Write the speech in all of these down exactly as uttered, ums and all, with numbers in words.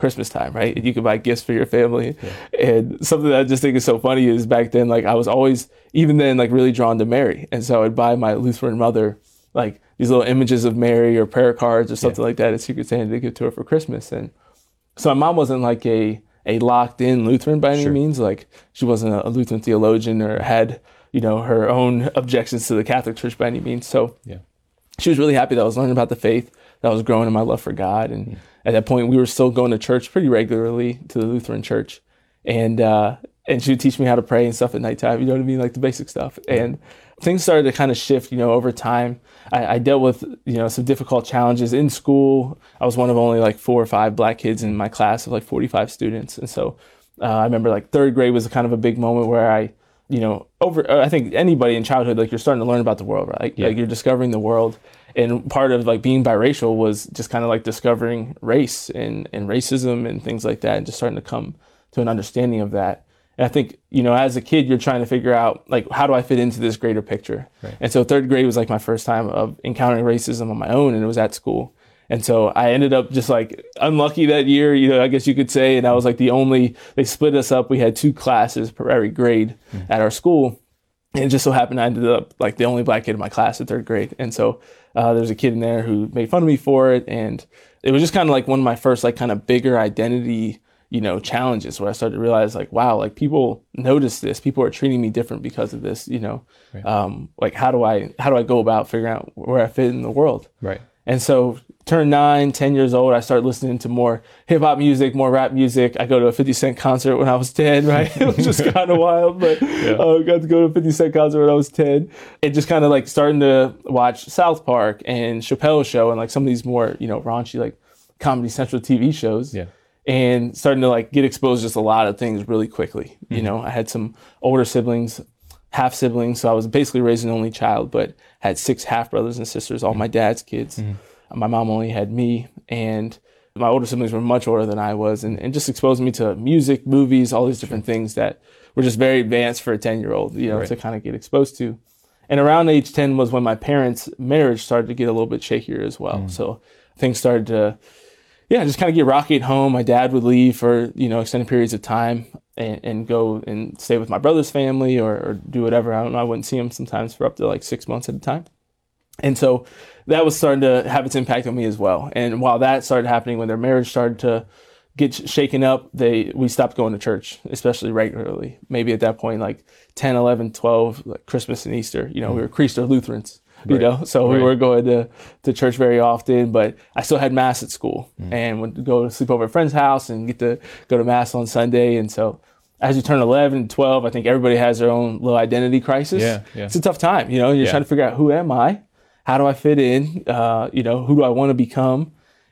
Christmas time, right? And you could buy gifts for your family. Yeah. And something that I just think is so funny is back then, like I was always, even then, like really drawn to Mary. And so I'd buy my Lutheran mother, like these little images of Mary or prayer cards or something yeah. like that at Secret Santa to give to her for Christmas. And so my mom wasn't like a, a locked in Lutheran by any sure. means. Like she wasn't a Lutheran theologian or had, you know, her own objections to the Catholic Church by any means. So yeah. she was really happy that I was learning about the faith, that I was growing in my love for God. And mm. at that point, we were still going to church pretty regularly, to the Lutheran church. And uh, and she would teach me how to pray and stuff at nighttime, you know what I mean? Like the basic stuff. And things started to kind of shift, you know, over time. I, I dealt with, you know, some difficult challenges in school. I was one of only like four or five black kids in my class of like forty-five students. And so uh, I remember like third grade was kind of a big moment where I, you know, over, I think anybody in childhood, like you're starting to learn about the world, right? Yeah. Like you're discovering the world. And part of like being biracial was just kind of like discovering race and, and racism and things like that, and just starting to come to an understanding of that. And I think, you know, as a kid, you're trying to figure out like, how do I fit into this greater picture? Right. And so third grade was like my first time of encountering racism on my own, and it was at school. And so I ended up just like unlucky that year, you know, I guess you could say. And I was like the only, they split us up. We had two classes per every grade mm-hmm. at our school. And it just so happened I ended up like the only black kid in my class at third grade. And so uh, there was a kid in there who made fun of me for it. And it was just kind of like one of my first like kind of bigger identity, you know, challenges where I started to realize like, wow, like people notice this. People are treating me different because of this, you know, right. um, like how do I, how do I go about figuring out where I fit in the world? Right. And so turned nine, ten years old, I started listening to more hip hop music, more rap music. I go to a fifty Cent concert when I was ten, right? It was just kind of wild, but I yeah. uh, got to go to a fifty Cent concert when I was ten. And just kind of like starting to watch South Park and Chappelle's Show and like some of these more, you know, raunchy like Comedy Central T V shows. Yeah. And starting to like get exposed to just a lot of things really quickly. Mm-hmm. You know, I had some older siblings, half siblings. So I was basically raised an only child, but had six half brothers and sisters, all my dad's kids. Mm-hmm. My mom only had me, and my older siblings were much older than I was, and, and just exposed me to music, movies, all these different things that were just very advanced for a ten year old, you know, right. to kind of get exposed to. And around age ten was when my parents' marriage started to get a little bit shakier as well. Mm-hmm. So things started to, yeah, just kind of get rocky at home. My dad would leave for, you know, extended periods of time and, and go and stay with my brother's family or, or do whatever. I don't know. I wouldn't see him sometimes for up to like six months at a time. And so that was starting to have its impact on me as well. And while that started happening, when their marriage started to get shaken up, they we stopped going to church, especially regularly. Maybe at that point, like ten, eleven, twelve, like Christmas and Easter, you know, mm-hmm. we were Creaster Lutherans. You right. know, so right. we were going to, to church very often, but I still had mass at school mm. and would go to sleep over at a friend's house and get to go to mass on Sunday. And so as you turn eleven and twelve, I think everybody has their own little identity crisis. Yeah, yeah. It's a tough time, you know, you're yeah. trying to figure out, who am I? How do I fit in? Uh, you know, who do I want to become?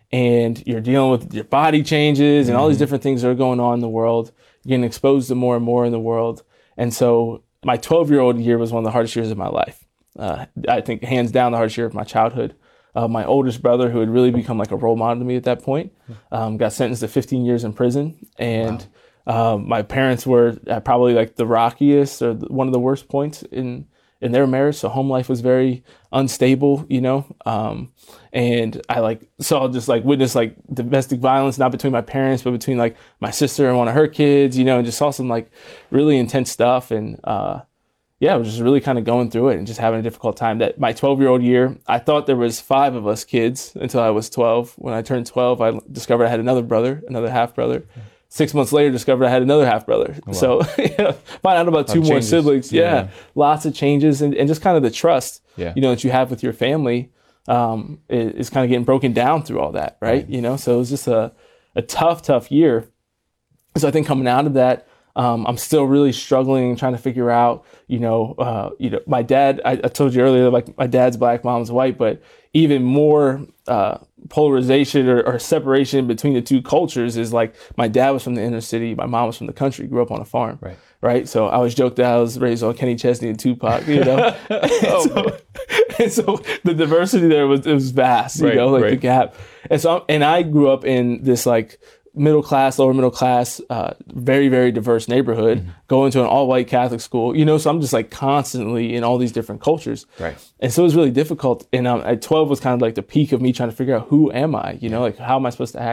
And you're dealing with your body changes and mm-hmm. all these different things that are going on in the world. You're getting exposed to more and more in the world. And so my twelve-year-old year was one of the hardest years of my life. Uh, I think hands down the hardest year of my childhood. Uh, my oldest brother, who had really become like a role model to me at that point, um, got sentenced to fifteen years in prison. And wow. um, my parents were at probably like the rockiest or the, one of the worst points in in their marriage. So home life was very unstable, you know, um, and I like saw just like witness like domestic violence, not between my parents, but between like my sister and one of her kids, you know, and just saw some like really intense stuff. And uh, yeah, I was just really kind of going through it and just having a difficult time. That my twelve-year-old year, I thought there was five of us kids until I was twelve. When I turned twelve, I discovered I had another brother, another half brother. Six months later, discovered I had another half brother. Wow. So yeah, find out about two more changes. siblings. Yeah, yeah, lots of changes, and, and just kind of the trust, yeah. you know, that you have with your family um, is, is kind of getting broken down through all that, right? right? You know, so it was just a, a tough, tough year. So I think coming out of that, um, I'm still really struggling, trying to figure out, you know, uh, you know, my dad. I, I told you earlier, like my dad's black, mom's white, but even more uh, polarization or, or separation between the two cultures is like my dad was from the inner city, my mom was from the country, grew up on a farm, right? Right. So I was joked that I was raised on Kenny Chesney and Tupac, you know. and, oh, so, and so the diversity there was it was vast, you right, know, like right. the gap. And so and I grew up in this like middle class, lower middle class, uh, very, very diverse neighborhood, mm-hmm. going to an all white Catholic school, you know, so I'm just like constantly in all these different cultures. Right. And so it was really difficult. And um, at twelve was kind of like the peak of me trying to figure out, who am I? You know, like how am I supposed to act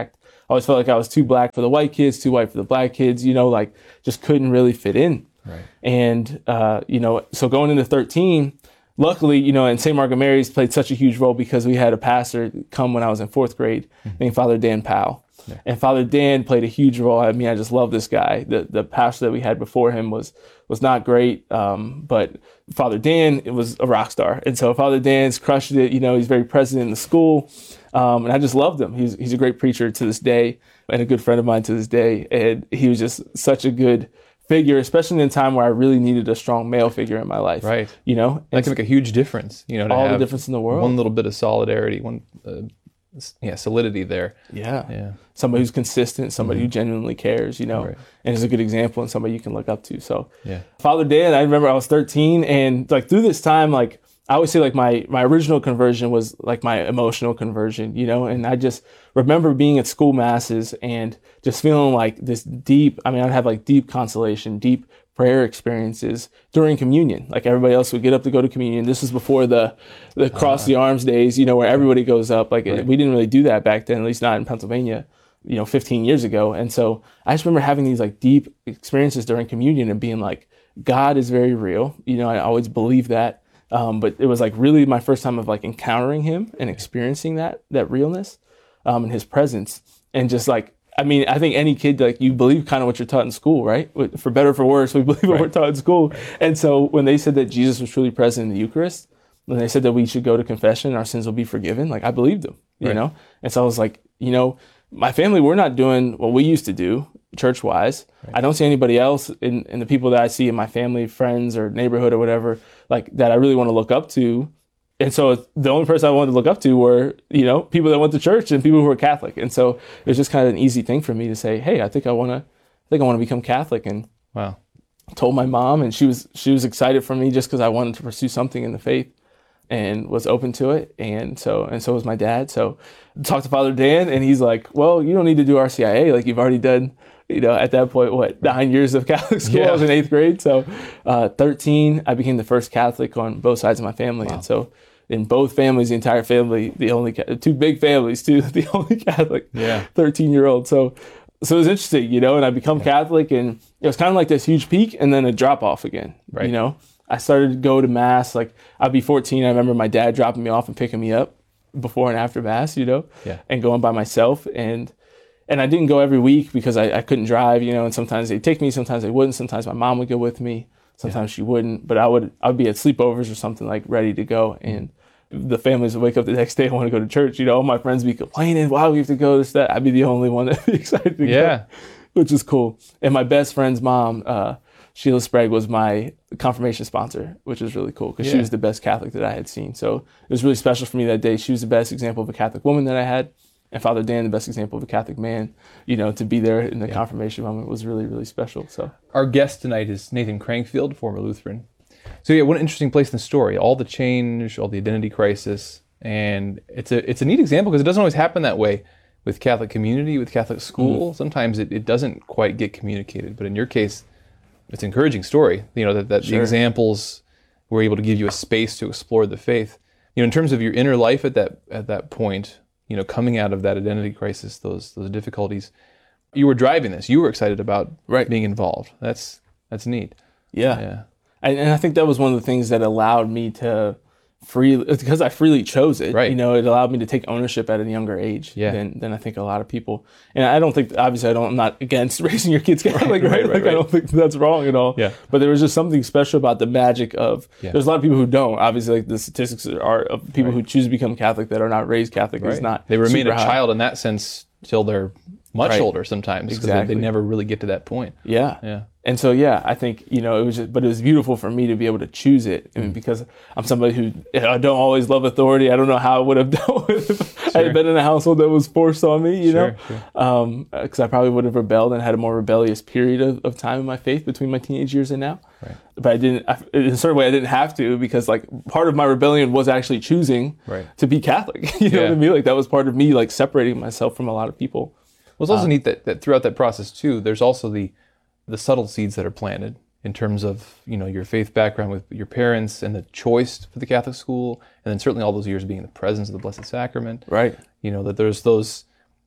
always felt like I was too black for the white kids, too white for the black kids, you know, like just couldn't really fit in. Right. And, uh, you know, so going into thirteen, luckily, you know, and Saint Margaret Mary's played such a huge role because we had a pastor come when I was in fourth grade mm-hmm. named Father Dan Powell. Yeah. And Father Dan played a huge role. I mean, I just love this guy. The the pastor that we had before him was was not great, um, but Father Dan it was a rock star. And so Father Dan's crushed it. You know, he's very present in the school, um, and I just loved him. He's he's a great preacher to this day and a good friend of mine to this day. And he was just such a good figure, especially in a time where I really needed a strong male figure in my life. Right. You know, that can make a huge difference. You know, to all have the difference in the world. One little bit of solidarity, one. Uh, yeah, solidity there. Yeah. Yeah. Somebody who's consistent, somebody mm-hmm. who genuinely cares, you know, right. and is a good example and somebody you can look up to. So yeah. Father Dan, I remember I was thirteen and like through this time, like I always say like my, my original conversion was like my emotional conversion, you know, and I just remember being at school masses and just feeling like this deep, I mean, I'd have like deep consolation, deep prayer experiences during communion. Like everybody else would get up to go to communion. This was before the the cross uh, the arms days, you know, where everybody goes up. Like right. we didn't really do that back then, at least not in Pennsylvania, you know, fifteen years ago. And so I just remember having these like deep experiences during communion and being like, God is very real. You know, I always believed that. Um, but it was like really my first time of like encountering him and experiencing that, that realness um, and his presence. And just like, I mean, I think any kid, like you believe kind of what you're taught in school, right? For better or for worse, we believe what right. we're taught in school. And so when they said that Jesus was truly present in the Eucharist, when they said that we should go to confession, our sins will be forgiven, like I believed them, you right. know? And so I was like, you know, my family, we're not doing what we used to do church-wise. Right. I don't see anybody else in, in the people that I see in my family, friends, or neighborhood or whatever, like that I really want to look up to. And so the only person I wanted to look up to were, you know, people that went to church and people who were Catholic. And so it was just kind of an easy thing for me to say, hey, I think I want to, I think I want to become Catholic. And wow, told my mom, and she was, she was excited for me just because I wanted to pursue something in the faith and was open to it. And so, and so was my dad. So talked to Father Dan and he's like, well, you don't need to do R C I A. Like you've already done, you know, at that point, what, nine years of Catholic school. Yeah. I was in eighth grade. So uh, thirteen, I became the first Catholic on both sides of my family. Wow. And so in both families, the entire family, the only, two big families too, the only Catholic yeah. thirteen year old. So, so it was interesting, you know, and I become yeah. Catholic and it was kind of like this huge peak and then a drop off again, right. you know, I started to go to mass. Like I'd be fourteen. I remember my dad dropping me off and picking me up before and after mass, you know, yeah. and going by myself. And, and I didn't go every week because I, I couldn't drive, you know, and sometimes they'd take me, sometimes they wouldn't. Sometimes my mom would go with me. Sometimes yeah. she wouldn't, but I would, I'd be at sleepovers or something like ready to go. And the families would wake up the next day and want to go to church. You know, all my friends would be complaining, why do we have to go this, that? I'd be the only one that'd be excited to yeah. go, which is cool. And my best friend's mom, uh, Sheila Sprague, was my confirmation sponsor, which is really cool because yeah. she was the best Catholic that I had seen. So it was really special for me that day. She was the best example of a Catholic woman that I had. And Father Dan, the best example of a Catholic man, you know, to be there in the yeah. confirmation moment was really, really special. So our guest tonight is Nathan Crankfield, former Lutheran. So yeah, what an interesting place in the story. All the change, all the identity crisis, and it's a it's a neat example because it doesn't always happen that way with Catholic community, with Catholic school. Mm. Sometimes it, it doesn't quite get communicated, but in your case, it's an encouraging story. You know that, that sure. the examples were able to give you a space to explore the faith. You know, in terms of your inner life at that at that point, you know, coming out of that identity crisis, those those difficulties, you were driving this. You were excited about right. being involved. That's that's neat. Yeah. Yeah. And, and I think that was one of the things that allowed me to freely, because I freely chose it, right. you know, it allowed me to take ownership at a younger age yeah. than, than I think a lot of people. And I don't think, obviously I don't, I'm not against raising your kids Catholic, right? right, right, right like right. I don't think that's wrong at all. Yeah. But there was just something special about the magic of, yeah. there's a lot of people who don't, obviously like the statistics are of people right. who choose to become Catholic that are not raised Catholic right. is not They remain a high. child in that sense till they're much right. older sometimes because exactly. they, they never really get to that point. Yeah. Yeah. And so, yeah, I think, you know, it was just, but it was beautiful for me to be able to choose it. I mean, because I'm somebody who, I don't always love authority. I don't know how I would have dealt with it if sure. I had been in a household that was forced on me, you sure, know, sure. um, because I probably would have rebelled and had a more rebellious period of, of time in my faith between my teenage years and now. Right. But I didn't, I, in a certain way, I didn't have to because like part of my rebellion was actually choosing right. to be Catholic. You know yeah. what I mean? Like that was part of me, like separating myself from a lot of people. Well, it's also um, neat that, that throughout that process too, there's also the the subtle seeds that are planted in terms of, you know, your faith background with your parents and the choice for the Catholic school, and then certainly all those years being in the presence of the Blessed Sacrament. Right. You know, that there's those,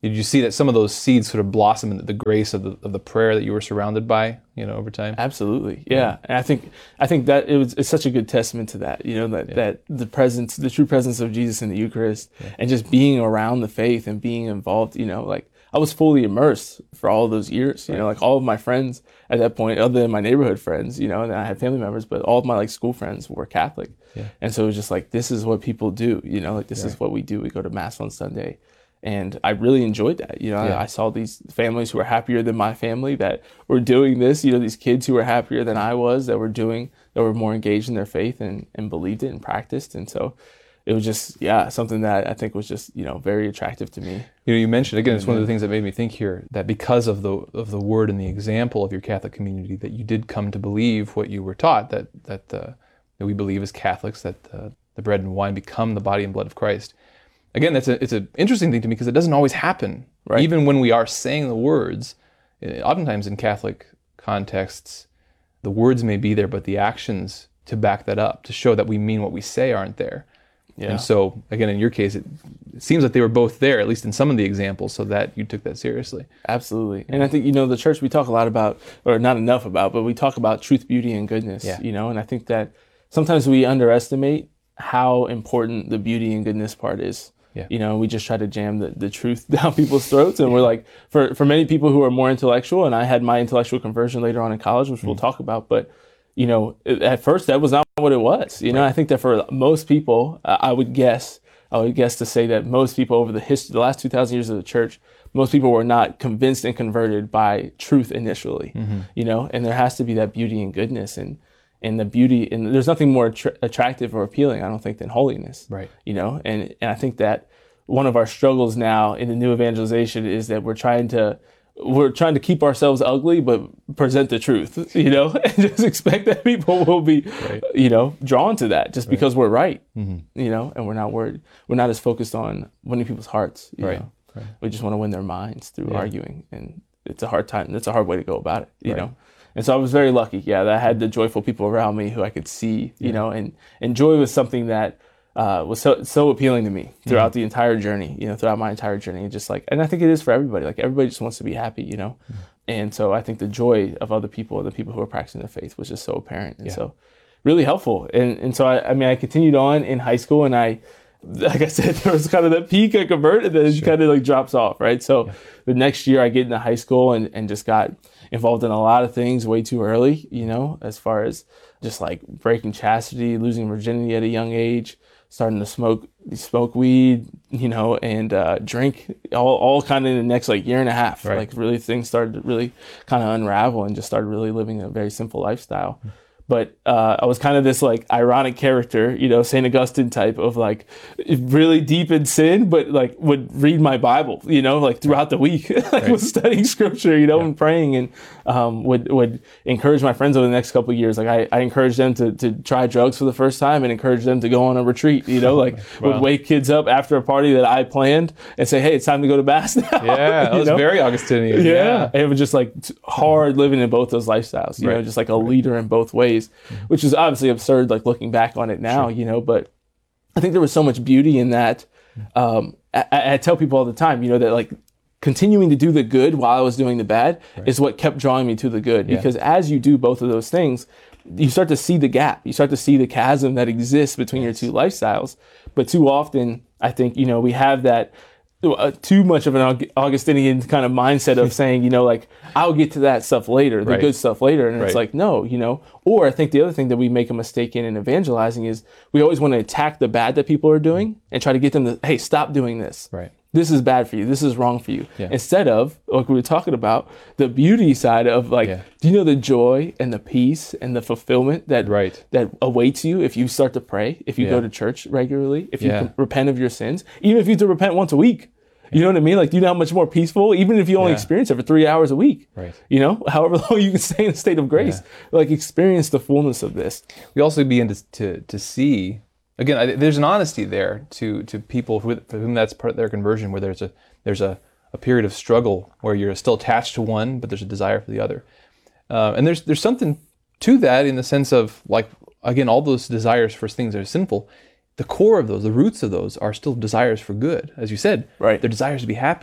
did you see that some of those seeds sort of blossom into the grace of the of the prayer that you were surrounded by, you know, over time? Absolutely, yeah. And I think I think that it was it's such a good testament to that, you know, that Yeah. that the presence, the true presence of Jesus in the Eucharist, Yeah. and just being around the faith and being involved, you know, like I was fully immersed for all of those years, you know, like all of my friends at that point, other than my neighborhood friends, you know, and I had family members, but all of my like school friends were Catholic. Yeah. And so it was just like, this is what people do, you know, like this is Right. what we do. We go to Mass on Sunday. And I really enjoyed that. You know, Yeah. I, I saw these families who were happier than my family that were doing this, you know, these kids who were happier than I was, that were doing, that were more engaged in their faith and, and believed it and practiced. And so it was just, yeah, something that I think was just, you know, very attractive to me. You know, you mentioned, again, it's one of the things that made me think here, that because of the of the word and the example of your Catholic community, that you did come to believe what you were taught, that that, uh, that we believe as Catholics, that uh, the bread and wine become the body and blood of Christ. Again, that's a, it's an interesting thing to me because it doesn't always happen. Right. Even when we are saying the words, eh, oftentimes in Catholic contexts, the words may be there, but the actions to back that up, to show that we mean what we say, aren't there. Yeah. And so, again, in your case, it, it seems like they were both there, at least in some of the examples, so that you took that seriously. Absolutely. And I think, you know, the church, we talk a lot about, or not enough about, but we talk about truth, beauty, and goodness, Yeah. you know, and I think that sometimes we underestimate how important the beauty and goodness part is. Yeah. You know, we just try to jam the, the truth down people's throats. And we're like, for, for many people who are more intellectual, and I had my intellectual conversion later on in college, which mm-hmm. we'll talk about, but, you know, at first that was not what it was. You know, Right. I think that for most people, uh, I would guess, I would guess to say that most people over the history, the last two thousand years of the church, most people were not convinced and converted by truth initially, mm-hmm. you know, and there has to be that beauty and goodness and, and the beauty, and there's nothing more attra- attractive or appealing, I don't think, than holiness, Right. you know, and, and I think that one of our struggles now in the new evangelization is that we're trying to, we're trying to keep ourselves ugly, but present the truth, you know, and just expect that people will be, Right. you know, drawn to that just Right. because we're right, Mm-hmm. you know, and we're not worried. We're not as focused on winning people's hearts, you Right. know. Right. We just want to win their minds through Yeah. arguing, and it's a hard time. It's a hard way to go about it, you Right. know. And so I was very lucky, yeah, that I had the joyful people around me who I could see, you Yeah. know, and, and joy was something that uh, was so so appealing to me throughout Mm-hmm. the entire journey, you know, throughout my entire journey. And just like, and I think it is for everybody. Like everybody just wants to be happy, you know. Mm-hmm. And so I think the joy of other people, the people who are practicing their faith, was just so apparent, and Yeah. so really helpful. And and so I, I mean, I continued on in high school, and I, like I said, there was kind of that peak I converted, and then it Sure. kind of like drops off, right? So Yeah. the next year I get into high school and, and just got involved in a lot of things way too early, you know, as far as just like breaking chastity, losing virginity at a young age, starting to smoke smoke weed, you know, and uh, drink, all all kind of in the next like year and a half. Right. Like really things started to really kind of unravel, and just started really living a very simple lifestyle. But uh, I was kind of this like ironic character, you know, Saint Augustine type of like really deep in sin, but like would read my Bible, you know, like throughout the week, like Right. was studying scripture, you know, Yeah. and praying, and um, would would encourage my friends over the next couple of years. Like I, I encouraged them to to try drugs for the first time, and encouraged them to go on a retreat, you know, like Wow. would wake kids up after a party that I planned and say, hey, it's time to go to mass now. Yeah, that You was know? very Augustinian. Yeah. Yeah. And it was just like t- hard living in both those lifestyles, you know, Right. just like a leader in both ways, which is obviously absurd, like looking back on it now, Sure. you know, but I think there was so much beauty in that. Um, I, I tell people all the time, you know, that like continuing to do the good while I was doing the bad Right. is what kept drawing me to the good, Yeah. because as you do both of those things, you start to see the gap. You start to see the chasm that exists between Yes. your two lifestyles. But too often, I think, you know, we have that uh, too much of an Aug- Augustinian kind of mindset of saying, you know, like, I'll get to that stuff later, the Right. good stuff later. And Right. it's like, no, you know, or I think the other thing that we make a mistake in in evangelizing is we always want to attack the bad that people are doing and try to get them to, hey, stop doing this. Right. This is bad for you. This is wrong for you. Yeah. Instead of, like we were talking about, the beauty side of like, Yeah. do you know the joy and the peace and the fulfillment that Right. that awaits you if you start to pray, if you Yeah. go to church regularly, if you Yeah. can repent of your sins, even if you have to repent once a week. You know what I mean? Like, do you know how much more peaceful, even if you only Yeah. experience it for three hours a week, Right. you know, however long you can stay in a state of grace, like experience the fullness of this. We also begin to to, to see, again, I, there's an honesty there to to people who, for whom that's part of their conversion, where there's a there's a, a period of struggle where you're still attached to one, but there's a desire for the other. Uh, and there's there's something to that in the sense of, like, again, all those desires for things that are sinful, the core of those, the roots of those are still desires for good. As you said, Right. they're desires to be happy,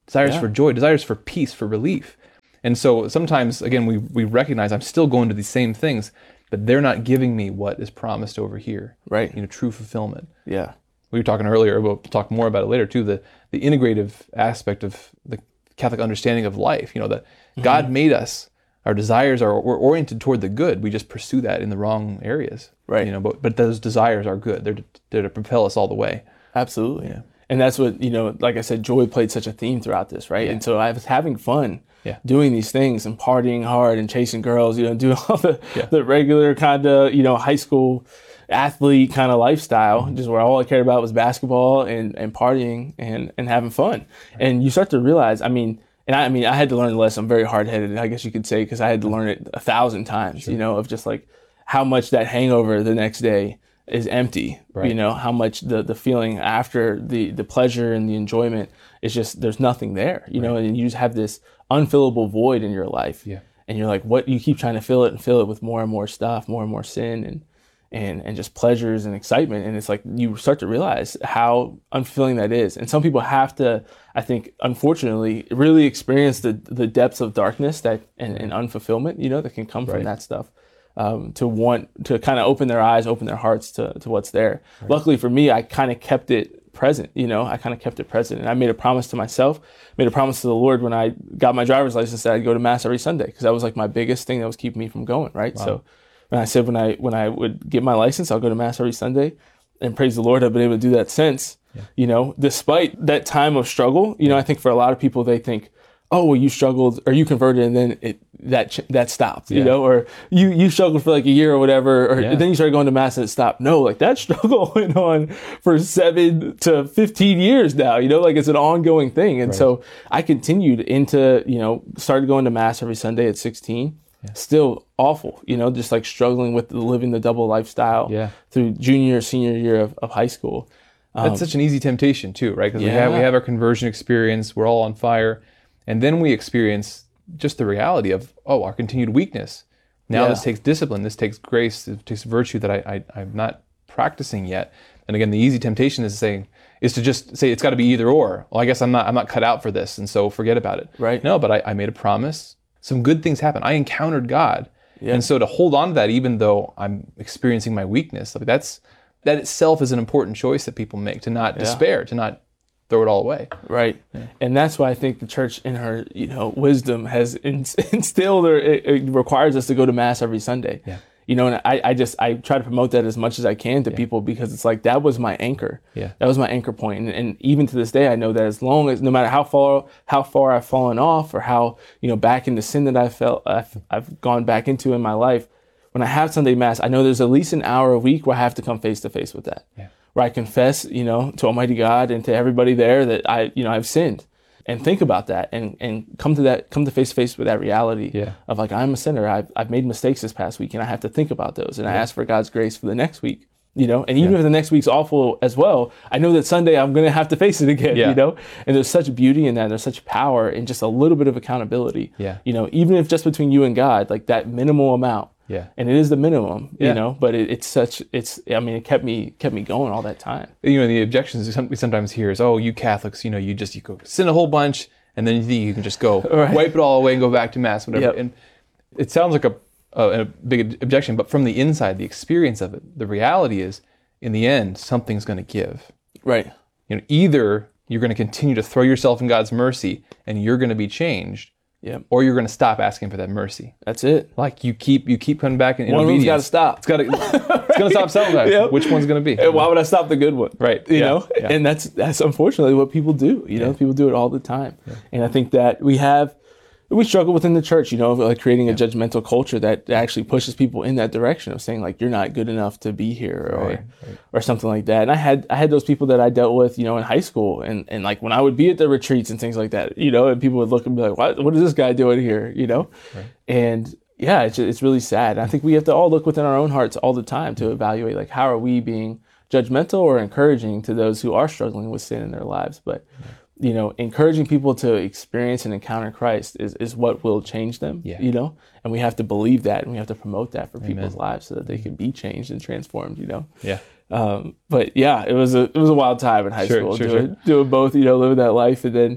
desires Yeah. for joy, desires for peace, for relief. And so sometimes, again, we, we recognize I'm still going to these same things, but they're not giving me what is promised over here. Right. You know, true fulfillment. Yeah. We were talking earlier, about, we'll talk more about it later too, the, the integrative aspect of the Catholic understanding of life. You know, that mm-hmm. God made us, our desires are, we're oriented toward the good. We just pursue that in the wrong areas. Right. You know, but, but those desires are good. They're, they're to propel us all the way. Absolutely. Yeah. And that's what, you know, like I said, joy played such a theme throughout this, right? Yeah. And so I was having fun Yeah. doing these things and partying hard and chasing girls, you know, doing all the, Yeah. the regular kind of, you know, high school athlete kind of lifestyle, Mm-hmm. just where all I cared about was basketball and, and partying and, and having fun. And you start to realize, I mean, and I, I mean, I had to learn the lesson. I'm very hard-headed, I guess you could say, because I had to learn it a thousand times, Sure. you know, of just like how much that hangover the next day is empty, Right. you know, how much the, the feeling after the, the pleasure and the enjoyment is just, there's nothing there, you know, and you just have this unfillable void in your life. Yeah. And you're like, what, you keep trying to fill it and fill it with more and more stuff, more and more sin and, and, and just pleasures and excitement. And it's like, you start to realize how unfulfilling that is. And some people have to, I think, unfortunately, really experience the, the depths of darkness that, and, and unfulfillment, you know, that can come from Right. that stuff. Um, to want to kind of open their eyes, open their hearts to, to what's there. Right. Luckily for me, I kind of kept it present, you know, I kind of kept it present. And I made a promise to myself, made a promise to the Lord when I got my driver's license that I'd go to Mass every Sunday, because that was like my biggest thing that was keeping me from going, right? Wow. So when I said when I when I would get my license, I'll go to Mass every Sunday. And praise the Lord, I've been able to do that since, yeah. you know, despite that time of struggle. You know, I think for a lot of people, they think, oh, well, you struggled or you converted and then it that ch- that stopped, you yeah. know, or you, you struggled for like a year or whatever, or yeah. then you started going to Mass and it stopped. No, like that struggle went on for seven to fifteen years now, you know, like it's an ongoing thing. And right. so I continued into, you know, started going to Mass every Sunday at sixteen. Yeah. Still awful, you know, just like struggling with the, living the double lifestyle yeah. through junior, senior year of, of high school. Um, That's such an easy temptation too, right? Because yeah. we have we have our conversion experience, we're all on fire, and then we experience just the reality of, oh, our continued weakness. Now yeah. this takes discipline, this takes grace, this takes virtue that I, I I'm not practicing yet. And again, the easy temptation is saying is to just say it's got to be either or. Well, I guess I'm not I'm not cut out for this, and so forget about it. Right. No, but I, I made a promise. Some good things happen. I encountered God, yeah. and so to hold on to that, even though I'm experiencing my weakness, like that's that itself is an important choice that people make, to not yeah. despair, to not throw it all away. Right. Yeah. And that's why I think the church in her, you know, wisdom has instilled, or it, it requires us to go to Mass every Sunday. Yeah. You know, and I, I just, I try to promote that as much as I can to yeah. people, because it's like, that was my anchor. Yeah. That was my anchor point. And, and even to this day, I know that as long as, no matter how far, how far I've fallen off, or how, you know, back into sin that I felt, I've, I've gone back into in my life, when I have Sunday Mass, I know there's at least an hour a week where I have to come face to face with that. Yeah. Where I confess, you know, to Almighty God and to everybody there that I, you know, I've sinned, and think about that, and, and come to that, come to face to face with that reality yeah. of like, I'm a sinner. I've, I've made mistakes this past week, and I have to think about those. And yeah. I ask for God's grace for the next week, you know, and even yeah. if the next week's awful as well, I know that Sunday I'm going to have to face it again, yeah. you know, and there's such beauty in that. And there's such power in just a little bit of accountability, yeah. you know, even if just between you and God, like that minimal amount. Yeah. And it is the minimum, yeah. you know, but it, it's such, it's, I mean, it kept me, kept me going all that time. You know, the objections we sometimes hear is, oh, you Catholics, you know, you just, you go sin a whole bunch, and then you think you can just go right. wipe it all away and go back to Mass, whatever. Yep. And it sounds like a, a, a big objection, but from the inside, the experience of it, the reality is, in the end, something's going to give. Right. You know, either you're going to continue to throw yourself in God's mercy and you're going to be changed, yeah, or you're going to stop asking for that mercy. That's it. Like you keep you keep coming back in, in one obedience. One's got to stop. It's got to right. It's going to stop sometimes. Yep. Which one's going to be? And why would I stop the good one? Right. You yeah. know, yeah. and that's that's unfortunately what people do. You know, yeah. people do it all the time. Yeah. And I think that we have we struggle within the church, you know, like creating a judgmental culture that actually pushes people in that direction of saying like, you're not good enough to be here, or right, right. or something like that. And I had I had those people that I dealt with, you know, in high school, and, and like when I would be at the retreats and things like that, you know, and people would look and be like, what what is this guy doing here, you know? Right. And yeah, it's it's really sad. I think we have to all look within our own hearts all the time to evaluate like, how are we being judgmental or encouraging to those who are struggling with sin in their lives. But right. you know, encouraging people to experience and encounter Christ is, is what will change them, yeah. you know, and we have to believe that, and we have to promote that for Amen. people's lives so that they can be changed and transformed, you know? Yeah. Um, but yeah, it was a, it was a wild time in high sure, school sure, doing, sure. doing both, you know, living that life. And then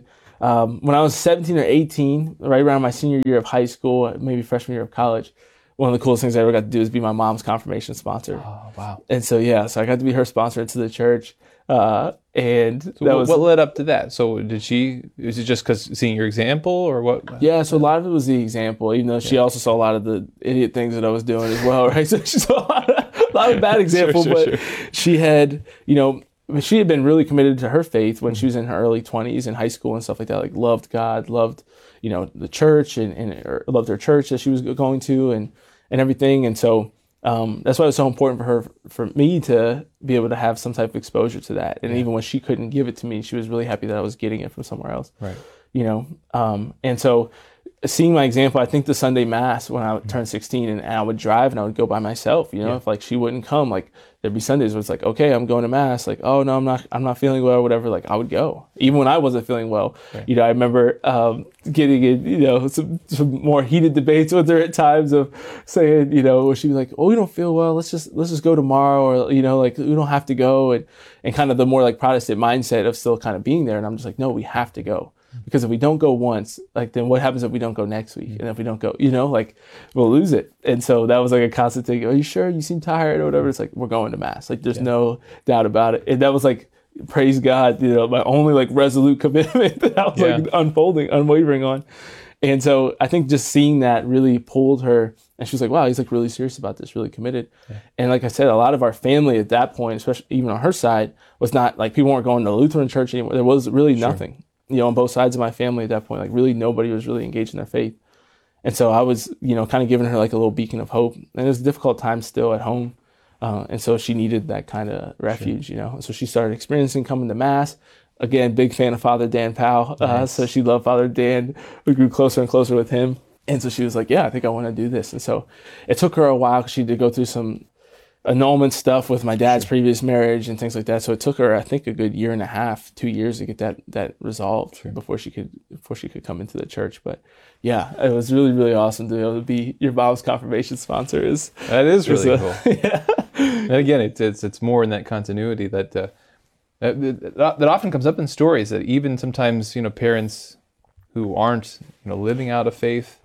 um, when I was seventeen or eighteen, right around my senior year of high school, maybe freshman year of college, one of the coolest things I ever got to do is be my mom's confirmation sponsor. Oh, wow. And so, yeah, so I got to be her sponsor into the church. Uh, and So that what, was, what led up to that? So did she, is it just because seeing your example or what? yeah, so a lot of it was the example, even though she also saw a lot of the idiot things that I was doing as well, right? So she saw a lot of, a lot of bad examples, Sure, sure, but sure. she had, you know, she had been really committed to her faith when she was in her early twenties in high school and stuff like that, like loved God, loved, you know, the church and, and or loved her church that she was going to and, and everything. And so um, that's why it was so important for her, for me to be able to have some type of exposure to that. And Yeah. even when she couldn't give it to me, she was really happy that I was getting it from somewhere else. Right. You know, um, and so seeing my example, I think the Sunday Mass when I turned sixteen and I would drive and I would go by myself, you know, Yeah. if like she wouldn't come, like there'd be Sundays where it's like, okay, I'm going to Mass. Like, oh no, I'm not, I'm not feeling well or whatever. Like I would go even when I wasn't feeling well. Right. You know, I remember um, getting in, you know, some, some more heated debates with her at times of saying, you know, she'd be like, oh, we don't feel well. Let's just, let's just go tomorrow. Or, you know, like we don't have to go. And, and kind of the more like Protestant mindset of still kind of being there. And I'm just like, no, we have to go. Because if we don't go once, like then what happens if we don't go next week? And if we don't go, you know, like we'll lose it. And so that was like a constant thing. Are you sure? You seem tired or whatever. It's like, we're going to Mass. Like there's Yeah. no doubt about it. And that was like, praise God, you know, my only like resolute commitment that I was Yeah. like unfolding, unwavering on. And so I think just seeing that really pulled her. And she was like, wow, he's like really serious about this, really committed. Yeah. And like I said, a lot of our family at that point, especially even on her side, was not like people weren't going to Lutheran church anymore. There was really Sure. nothing. You know, on both sides of my family at that point, like really nobody was really engaged in their faith. And so I was, you know, kind of giving her like a little beacon of hope. And it was a difficult time still at home. Uh, and so she needed that kind of refuge, you know. And so she started experiencing coming to Mass. Again, big fan of Father Dan Powell. Uh, Nice. So she loved Father Dan. We grew closer and closer with him. And so she was like, yeah, I think I want to do this. And so it took her a while because she did go through some annulment stuff with my dad's previous marriage and things like that. So it took her, I think, a good year and a half, two years to get that that resolved Sure. before she could before she could come into the church. But yeah, it was really, really awesome to be able to be your mom's confirmation sponsor. Is That is is really a- cool. yeah, And again, it's it's it's more in that continuity that uh, that, that that often comes up in stories, that even sometimes, you know, parents who aren't, you know, living out of faith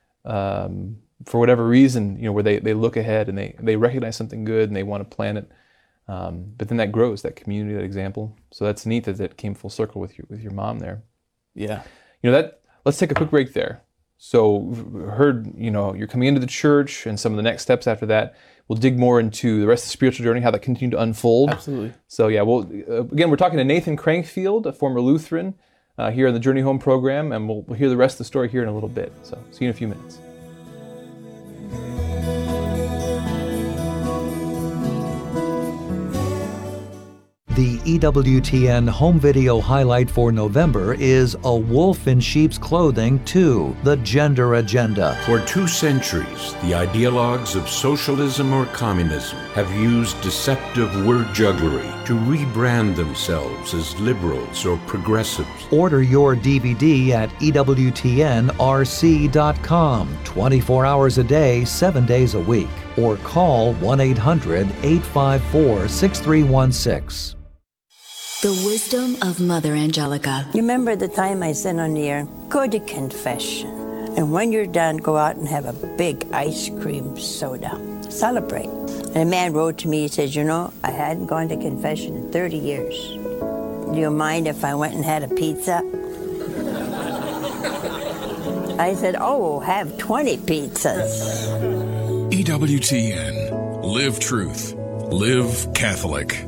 um, for whatever reason, you know, where they, they look ahead and they, they recognize something good and they want to plan it, um, but then that grows, that community, that example. So that's neat that that came full circle with your with your mom there. yeah, You know, that let's take a quick break there. So heard, you know, you're coming into the church and some of the next steps after that. We'll dig more into the rest of the spiritual journey, how that continued to unfold. absolutely. So yeah, well, uh, again, we're talking to Nathan Crankfield, a former Lutheran, uh, here in the Journey Home program, and we'll, we'll hear the rest of the story here in a little bit. So see you in a few minutes. The E W T N home video highlight for November is A Wolf in Sheep's Clothing two, The Gender Agenda. For two centuries, the ideologues of socialism or communism have used deceptive word jugglery to rebrand themselves as liberals or progressives. Order your D V D at E W T N R C dot com, twenty-four hours a day, seven days a week, or call one eight hundred, eight five four, six three one six. The wisdom of Mother Angelica. You remember the time I said on the air, go to confession. And when you're done, go out and have a big ice cream soda. Celebrate. And a man wrote to me, he says, you know, I hadn't gone to confession in thirty years. Do you mind if I went and had a pizza? I said, oh, have twenty pizzas. E W T N. Live truth. Live Catholic.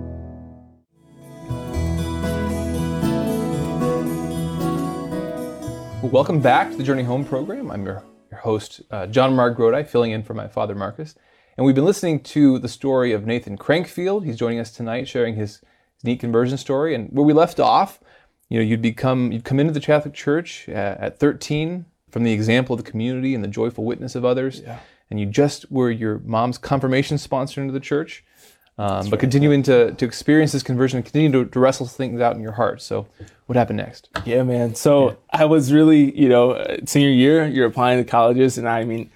Well, welcome back to the Journey Home program. I'm your, your host, uh, John Mark Grodi, filling in for my father, Marcus. And we've been listening to the story of Nathan Crankfield. He's joining us tonight, sharing his, his neat conversion story. And where we left off, you know, you'd become, you'd come into the Catholic Church at, at thirteen from the example of the community and the joyful witness of others. Yeah. And you just were your mom's confirmation sponsor into the church. Um, but continuing to, to experience this conversion and continue to, to wrestle things out in your heart. So what happened next? Yeah, man. So I was really, you know, senior year, you're applying to colleges, and I mean,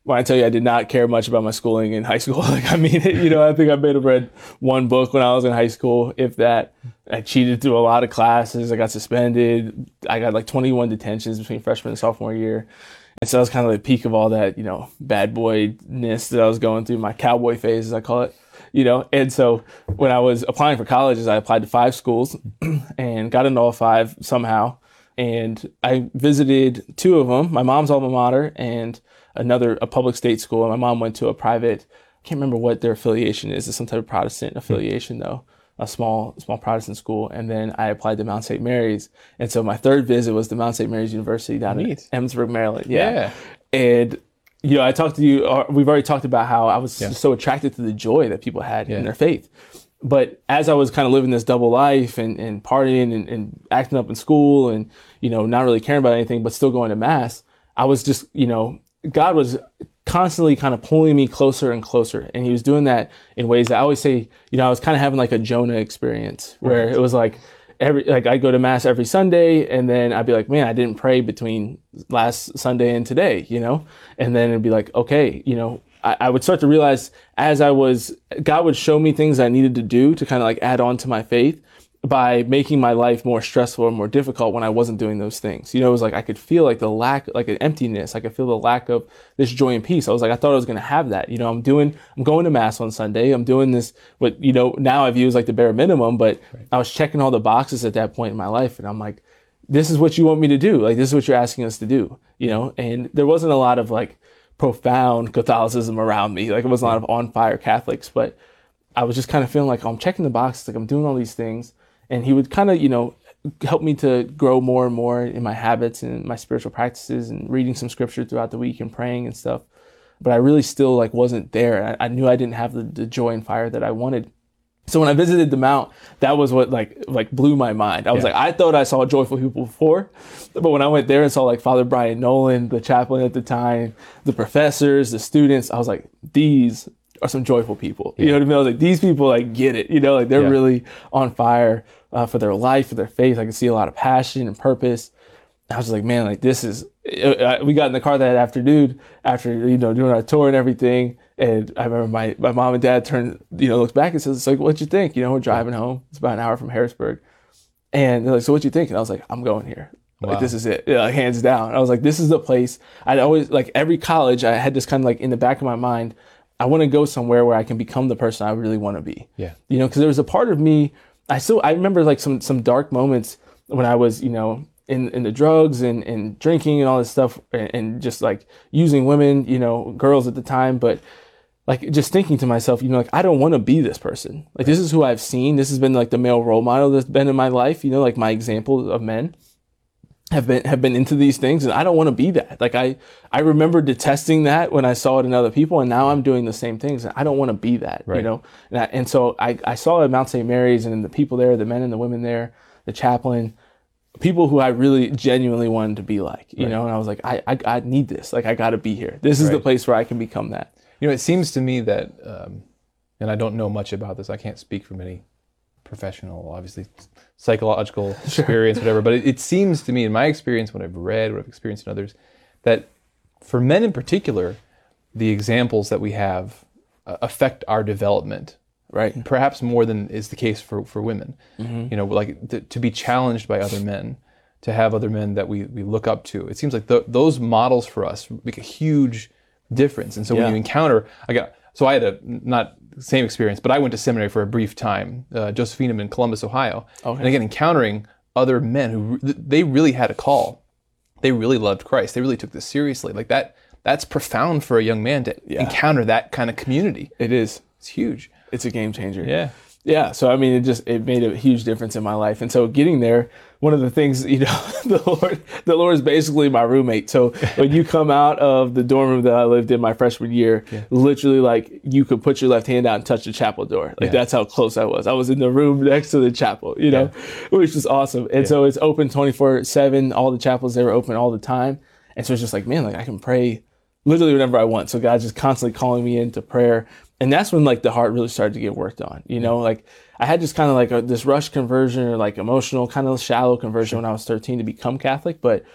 when I tell you I did not care much about my schooling in high school, like I mean, you know, I think I may have read one book when I was in high school, if that. I cheated through a lot of classes. I got suspended. I got like twenty-one detentions between freshman and sophomore year. And so that was kind of the peak of all that, you know, bad boy-ness that I was going through, my cowboy phase, as I call it, you know. And so when I was applying for colleges, I applied to five schools and got into all five somehow. And I visited two of them, my mom's alma mater and another, a public state school. And my mom went to a private, I can't remember what their affiliation is. It's some type of Protestant affiliation, though. A small, small Protestant school, and then I applied to Mount Saint Mary's. And so my third visit was to Mount Saint Mary's University down Neat. in Emmitsburg, Maryland. Yeah. yeah. And, you know, I talked to you, uh, we've already talked about how I was yeah. so attracted to the joy that people had yeah. in their faith. But as I was kind of living this double life and, and partying and, and acting up in school and, you know, not really caring about anything, but still going to mass, I was just, you know, God was constantly kind of pulling me closer and closer. And he was doing that in ways that I always say, you know, I was kind of having like a Jonah experience where right. it was like every, like I'd go to mass every Sunday and then I'd be like, man, I didn't pray between last Sunday and today, you know? And then it'd be like, okay, you know, I, I would start to realize as I was, God would show me things I needed to do to kind of like add on to my faith by making my life more stressful and more difficult when I wasn't doing those things. You know, it was like I could feel like the lack, like an emptiness. I could feel the lack of this joy and peace. I was like, I thought I was going to have that. You know, I'm doing, I'm going to mass on Sunday. I'm doing this, what, you know, now I view as like the bare minimum, but right. I was checking all the boxes at that point in my life. And I'm like, this is what you want me to do. Like, this is what you're asking us to do, you know? And there wasn't a lot of like profound Catholicism around me. Like, it wasn't a lot of on fire Catholics, but I was just kind of feeling like, oh, I'm checking the boxes. Like, I'm doing all these things. And he would kind of, you know, help me to grow more and more in my habits and my spiritual practices and reading some scripture throughout the week and praying and stuff. But I really still like wasn't there. I, I knew I didn't have the, the joy and fire that I wanted. So when I visited the Mount, that was what like like blew my mind. I was yeah. like, I thought I saw joyful people before, but when I went there and saw like Father Brian Nolan, the chaplain at the time, the professors, the students, I was like, these are some joyful people. Yeah. You know what I mean? I was like, these people like get it. You know, like they're yeah. really on fire uh, for their life, for their faith. I could see a lot of passion and purpose. I was just like, man, like this is. Uh, we got in the car that afternoon after you know doing our tour and everything. And I remember my, my mom and dad turned, you know, looked back and says, it's like, what'd you think? You know, we're driving home. It's about an hour from Harrisburg. And they're like, so what'd you think? And I was like, I'm going here. Wow. Like, this is it. Yeah, like, hands down. I was like, this is the place. I'd always, like every college, I had this kind of like in the back of my mind, I want to go somewhere where I can become the person I really want to be. Yeah. You know, because there was a part of me, I still, I remember like some, some dark moments when I was, you know, in, in the drugs and, and drinking and all this stuff and, and just like using women, you know, girls at the time. But like just thinking to myself, you know, like I don't want to be this person. Like this is who I've seen. This has been like the male role model that's been in my life, you know, like my example of men have been have been into these things, and I don't want to be that. Like I I remember detesting that when I saw it in other people, and now I'm doing the same things, and I don't want to be that, right. you know. And, I, and so I I saw at Mount Saint Mary's and the people there, the men and the women there, the chaplain, people who I really genuinely wanted to be like, you right. know. And I was like, I, I I need this. Like I got to be here. This is right. the place where I can become that. You know, it seems to me that, um, and I don't know much about this. I can't speak from any professional, obviously, psychological sure. experience, whatever. But it, it seems to me, in my experience, what I've read, what I've experienced in others, that for men in particular, the examples that we have uh, affect our development, right? Perhaps more than is the case for, for women. Mm-hmm. You know, like to, to be challenged by other men, to have other men that we, we look up to. It seems like th- those models for us make a huge difference. And so yeah. when you encounter, I got, so I had a, not same experience, but I went to seminary for a brief time, uh, Josephinum in Columbus, Ohio. Okay. And again, encountering other men who, they really had a call. They really loved Christ. They really took this seriously. Like that, that's profound for a young man to yeah. encounter that kind of community. It is. It's huge. It's a game changer. Yeah. Yeah. So, I mean, it just, it made a huge difference in my life. And so getting there, one of the things, you know, the Lord, the Lord is basically my roommate. So when you come out of the dorm room that I lived in my freshman year, yeah. literally like you could put your left hand out and touch the chapel door. Like yeah. that's how close I was. I was in the room next to the chapel, you know, yeah. which was awesome. And yeah. so it's open twenty-four seven. All the chapels, they were open all the time. And so it's just like, man, like I can pray literally whenever I want. So God's just constantly calling me into prayer. And that's when like the heart really started to get worked on, you know, like I had just kind of like a, this rush conversion or like emotional kind of shallow conversion sure. when I was thirteen to become Catholic. But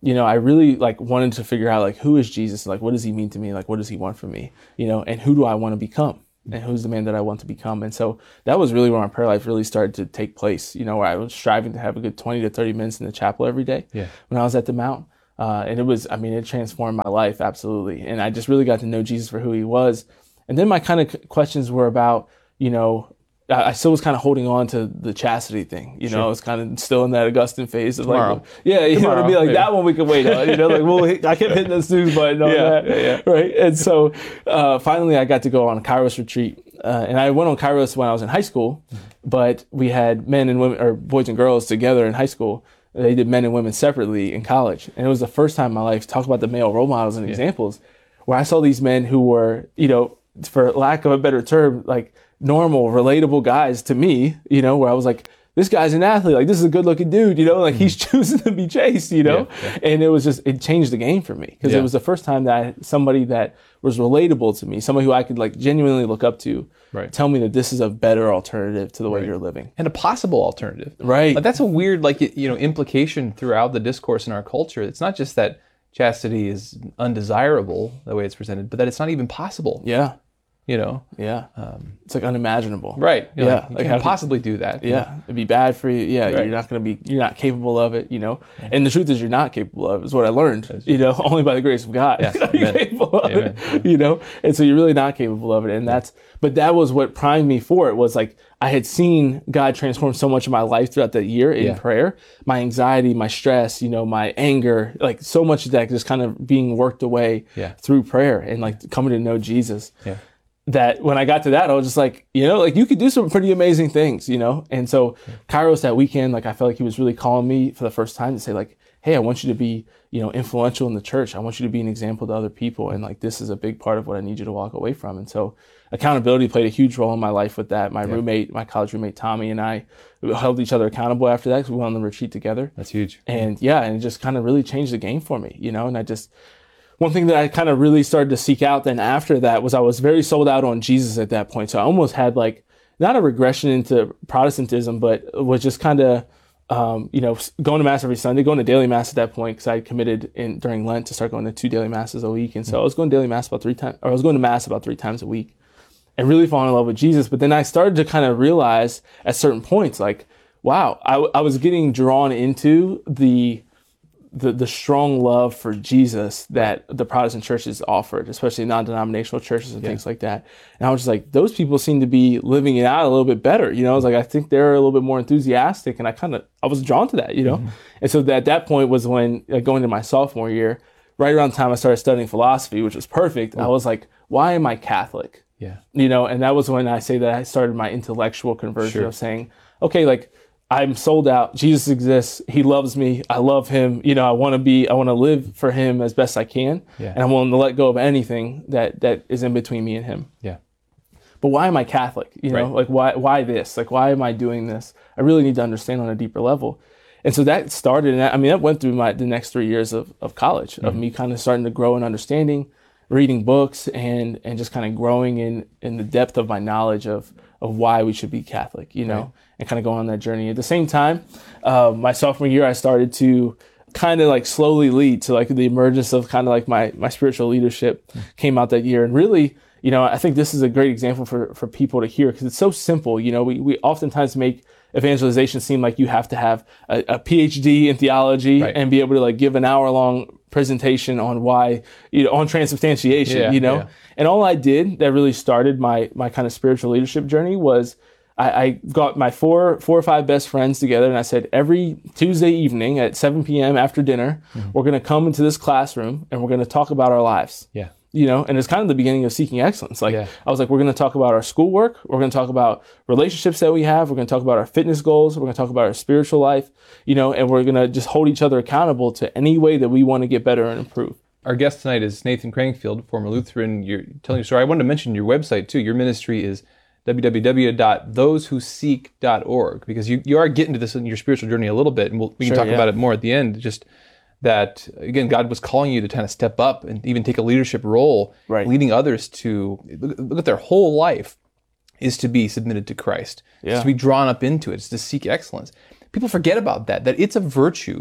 you know, I really like wanted to figure out like, who is Jesus? Like, what does he mean to me? Like, what does he want from me? You know, and who do I want to become? And who's the man that I want to become? And so that was really where my prayer life really started to take place, you know, where I was striving to have a good twenty to thirty minutes in the chapel every day Yeah. when I was at the Mount. Uh, and it was, I mean, it transformed my life, absolutely. And I just really got to know Jesus for who he was. And then my kind of questions were about, you know, I, I still was kind of holding on to the chastity thing, you know, Sure. I was kind of still in that Augustine phase of Tomorrow. like, yeah, you Tomorrow, know, to be like, maybe. that one we can wait on, you know, like, well, I kept hitting the snooze button on Yeah, that, yeah, yeah. right? And so uh, finally I got to go on a Kairos retreat. Uh, and I went on Kairos when I was in high school, but we had men and women, or boys and girls together in high school. They did men and women separately in college. And it was the first time in my life, talk about the male role models and Yeah. examples, where I saw these men who were, you know, for lack of a better term, like normal, relatable guys to me, you know, where I was like, this guy's an athlete, like this is a good looking dude, you know, like he's choosing to be chased, you know? Yeah, yeah. And it was just, it changed the game for me because Yeah. it was the first time that I had somebody that was relatable to me, somebody who I could like genuinely look up to, Right. tell me that this is a better alternative to the way Right. you're living. And a possible alternative. Right. Like that's a weird, like, you know, implication throughout the discourse in our culture. It's not just that chastity is undesirable the way it's presented, but that it's not even possible, Yeah. you know? Yeah. It's like unimaginable. Right. You're Yeah. Like, you Like, how can't could- possibly do that. Yeah, it'd be bad for you. Yeah, Right. you're not gonna be, you're not capable of it, you know. And the truth is, you're not capable of it. Is what I learned, you know, only by the grace of God. Yeah. you're Amen. capable of Amen. it, you know. And so you're really not capable of it. And that's, but that was what primed me for it. Was like I had seen God transform so much of my life throughout that year in Yeah. prayer. My anxiety, my stress, you know, my anger, like so much of that just kind of being worked away Yeah. through prayer and like coming to know Jesus. Yeah. That when I got to that, I was just like, you know, like you could do some pretty amazing things, you know? And so Kairos that weekend, like I felt like he was really calling me for the first time to say like, hey, I want you to be, you know, influential in the church. I want you to be an example to other people. And like, this is a big part of what I need you to walk away from. And so accountability played a huge role in my life with that. My roommate, my college roommate, Tommy, and I held each other accountable after that because we went on the retreat together. That's huge. And yeah, and it just kind of really changed the game for me, you know? And I just, one thing that I kind of really started to seek out then after that was I was very sold out on Jesus at that point. So I almost had like, not a regression into Protestantism, but was just kind of, um, you know, going to Mass every Sunday, going to daily Mass at that point because I had committed in during Lent to start going to two daily Masses a week. And so I was going to daily Mass about three times, or I was going to Mass about three times a week and really falling in love with Jesus. But then I started to kind of realize at certain points, like, wow, I, I was getting drawn into the the the strong love for Jesus that the Protestant churches offered, especially non-denominational churches and Yeah. things like that. And I was just like, those people seem to be living it out a little bit better. You know, I was like, I think they're a little bit more enthusiastic, and I kind of, I was drawn to that, you know? Mm-hmm. And so at that point was when, like, going into my sophomore year, right around the time I started studying philosophy, which was perfect, I was like, why am I Catholic? Yeah. You know, and that was when I say that I started my intellectual conversion Sure. of saying, okay, like, I'm sold out. Jesus exists. He loves me. I love him. You know, I want to be, I want to live for him as best I can. Yeah. And I'm willing to let go of anything that, that is in between me and him. Yeah. But why am I Catholic? You know, Right. like why, why this? Like, why am I doing this? I really need to understand on a deeper level. And so that started, and I mean, that went through my, the next three years of, of college, of me kind of starting to grow in understanding, reading books, and, and just kind of growing in, in the depth of my knowledge of, of why we should be Catholic, you know, Right. and kind of go on that journey. At the same time, uh, my sophomore year, I started to kind of like slowly lead to like the emergence of kind of like my, my spiritual leadership came out that year. And really, you know, I think this is a great example for, for people to hear because it's so simple. You know, we, we oftentimes make evangelization seem like you have to have a, a P H D in theology Right. and be able to like give an hour long presentation on why, you know, on transubstantiation, Yeah, you know, yeah. and all I did that really started my, my kind of spiritual leadership journey was I, I got my four, four or five best friends together and I said, every Tuesday evening at seven p.m. after dinner, Mm-hmm. we're going to come into this classroom and we're going to talk about our lives. Yeah. You know, and it's kind of the beginning of Seeking Excellence. Like, Yeah. I was like, we're going to talk about our schoolwork. We're going to talk about relationships that we have. We're going to talk about our fitness goals. We're going to talk about our spiritual life, you know, and we're going to just hold each other accountable to any way that we want to get better and improve. Our guest tonight is Nathan Crankfield, former Lutheran. You're telling your story. I wanted to mention your website too. Your ministry is w w w dot those who seek dot org because you, you are getting to this in your spiritual journey a little bit, and we'll, we can Sure, talk yeah. about it more at the end. Just that, again, God was calling you to kind of step up and even take a leadership role, Right. leading others to look, look at their whole life is to be submitted to Christ. Yeah. It's to be drawn up into it. It's to seek excellence. People forget about that, that it's a virtue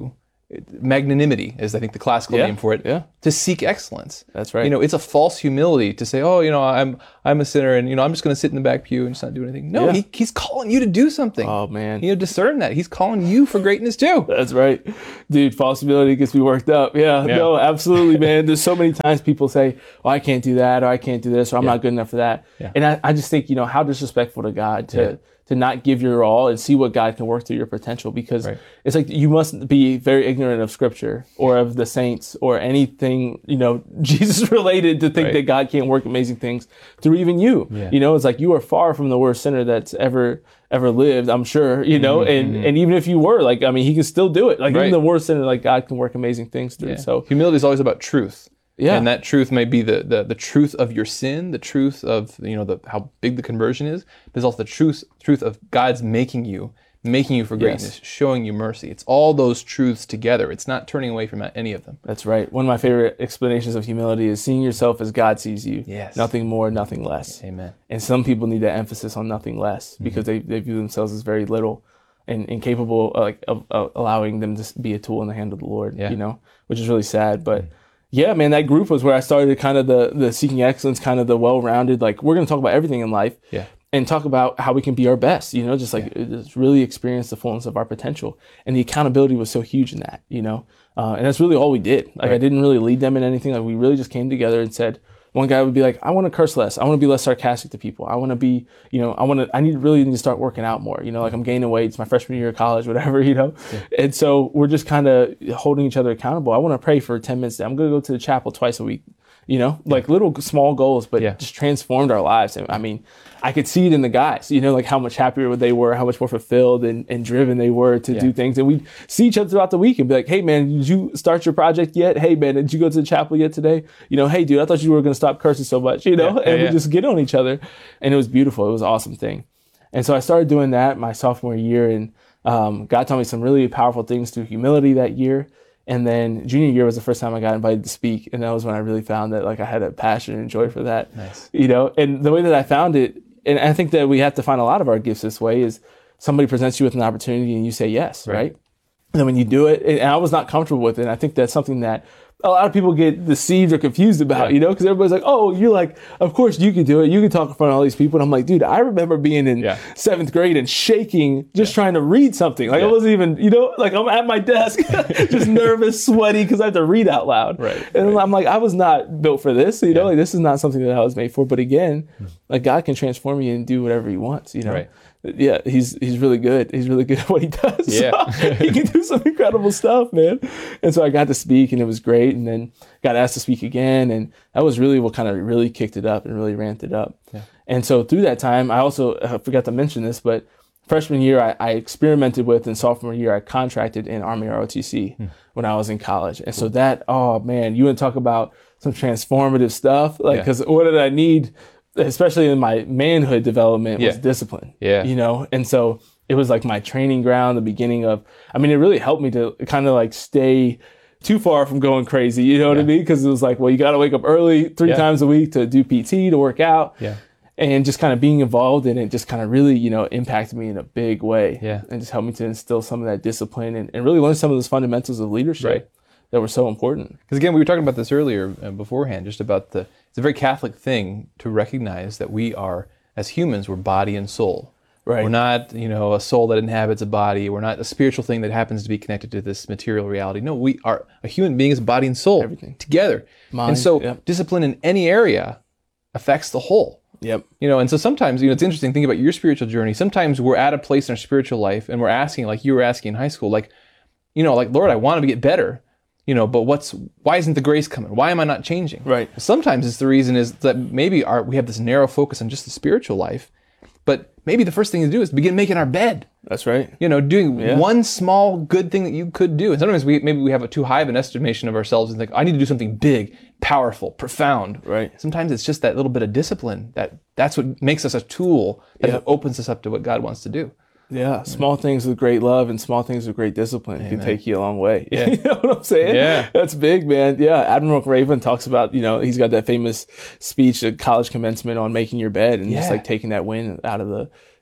magnanimity is I think the classical Yeah, name for it. yeah. To seek excellence. That's right. You know, it's a false humility to say, oh, you know, I'm I'm a sinner and you know I'm just going to sit in the back pew and just not do anything. No, Yeah. he, he's calling you to do something. Oh, man. You know, discern that he's calling you for greatness too. That's right. Dude, false humility gets me worked up. Yeah, Yeah. no, absolutely, man. There's so many times people say, oh, I can't do that, or I can't do this, or I'm Yeah. not good enough for that. Yeah. And I, I just think, you know, how disrespectful to God to, Yeah. to not give your all and see what God can work through your potential, because Right. it's like you must be very ignorant of Scripture or of the saints or anything, you know, Jesus related to think Right. that God can't work amazing things through even you. Yeah. You know, it's like you are far from the worst sinner that's ever ever lived, I'm sure, you know, and, and even if you were, like, I mean, he can still do it. Like, Mm-hmm. Right. even the worst sinner, like, God can work amazing things through. Yeah. So, humility is always about truth. Yeah. And that truth may be the, the the truth of your sin, the truth of you know the how big the conversion is, but it's also the truth truth of God's making you, making you for greatness, showing you mercy. It's all those truths together. It's not turning away from any of them. that's right. One of my favorite explanations of humility is seeing yourself as God sees you. Yes. Nothing more, nothing less. Amen. And some people need that emphasis on nothing less Mm-hmm. because they, they view themselves as very little and incapable uh, like, of, of allowing them to be a tool in the hand of the Lord, Yeah. you know, which is really sad. But yeah, man, that group was where I started kind of the, the seeking excellence, kind of the well-rounded, like, we're going to talk about everything in life. Yeah. And talk about how we can be our best, you know, just like just really experience the fullness of our potential. And the accountability was so huge in that, you know, uh, and that's really all we did. Like, Right. I didn't really lead them in anything. Like, we really just came together and said, one guy would be like, I want to curse less. I want to be less sarcastic to people. I want to be, you know, I want to, I need really need to start working out more. You know, like, I'm gaining weight. It's my freshman year of college, whatever, you know. And so we're just kind of holding each other accountable. I want to pray for ten minutes. I'm going to go to the chapel twice a week. You know, like little small goals, but Yeah. just transformed our lives. And I mean, I could see it in the guys, you know, like how much happier they were, how much more fulfilled and, and driven they were to Yeah. do things. And we'd see each other throughout the week and be like, hey, man, did you start your project yet? Hey, man, did you go to the chapel yet today? You know, hey, dude, I thought you were going to stop cursing so much, you know, Yeah, and yeah, we yeah. just get on each other. And it was beautiful. It was an awesome thing. And so I started doing that my sophomore year. And um, God taught me some really powerful things through humility that year. And then junior year was the first time I got invited to speak. And that was when I really found that, like, I had a passion and joy for that. Nice. You know, and the way that I found it, and I think that we have to find a lot of our gifts this way, is somebody presents you with an opportunity and you say yes, right? Right. And then when you do it, and I was not comfortable with it. And I think that's something that a lot of people get deceived or confused about, Yeah. you know, because everybody's like, oh, you're like, of course you can do it. You can talk in front of all these people. And I'm like, dude, I remember being in Yeah. seventh grade and shaking, just trying to read something. Like, I Yeah. wasn't even, you know, like, I'm at my desk, just nervous, sweaty, because I have to read out loud. Right, And I'm like, I was not built for this, you know, like, this is not something that I was made for. But again, like, God can transform you and do whatever he wants, you know? Right. Yeah, he's he's really good. He's really good at what he does. Yeah. He can do some incredible stuff, man. And so I got to speak, and it was great. And then got asked to speak again, and that was really what kind of really kicked it up and really ramped it up. Yeah. And so through that time, I also I forgot to mention this, but freshman year I, I experimented with, and sophomore year I contracted in Army R O T C Hmm. when I was in college. And so that, oh man, you want to talk about some transformative stuff? Like, Yeah. because what did I need? Especially in my manhood development, was Yeah. discipline. Yeah. You know, and so it was like my training ground, the beginning of, I mean, it really helped me to kind of like stay too far from going crazy. You know what I Yeah. mean? Because it was like, well, you got to wake up early three Yeah. times a week to do P T, to work out. Yeah. And just kind of being involved in it just kind of really, you know, impacted me in a big way. Yeah. And just helped me to instill some of that discipline and, and really learn some of those fundamentals of leadership Right. that were so important. Because again, we were talking about this earlier uh, beforehand, just about the, it's a very Catholic thing to recognize that we are, as humans, we're body and soul. Right. We're not, you know, a soul that inhabits a body. We're not a spiritual thing that happens to be connected to this material reality. No, we are, a human being is body and soul. Everything. Together. Mind, and so yep. discipline in any area affects the whole. Yep. You know, and so sometimes, you know, it's interesting, think about your spiritual journey. Sometimes we're at a place in our spiritual life and we're asking, like you were asking in high school, like, you know, like, Lord, I want to get better, you know, but what's, why isn't the grace coming? Why am I not changing? Right. Sometimes it's the reason is that maybe our, we have this narrow focus on just the spiritual life, but maybe the first thing to do is begin making our bed. That's right. You know, doing Yeah. one small good thing that you could do. And sometimes we maybe we have a too high of an estimation of ourselves and think, I need to do something big, powerful, profound. Right. Sometimes it's just that little bit of discipline that that's what makes us a tool that Yeah. opens us up to what God wants to do. Yeah, small things with great love and small things with great discipline can take you a long way. Yeah. You know what I'm saying? Yeah. That's big, man. Yeah, Admiral Raven talks about, you know, he's got that famous speech at college commencement on making your bed and just Yeah. like taking that wind out of the,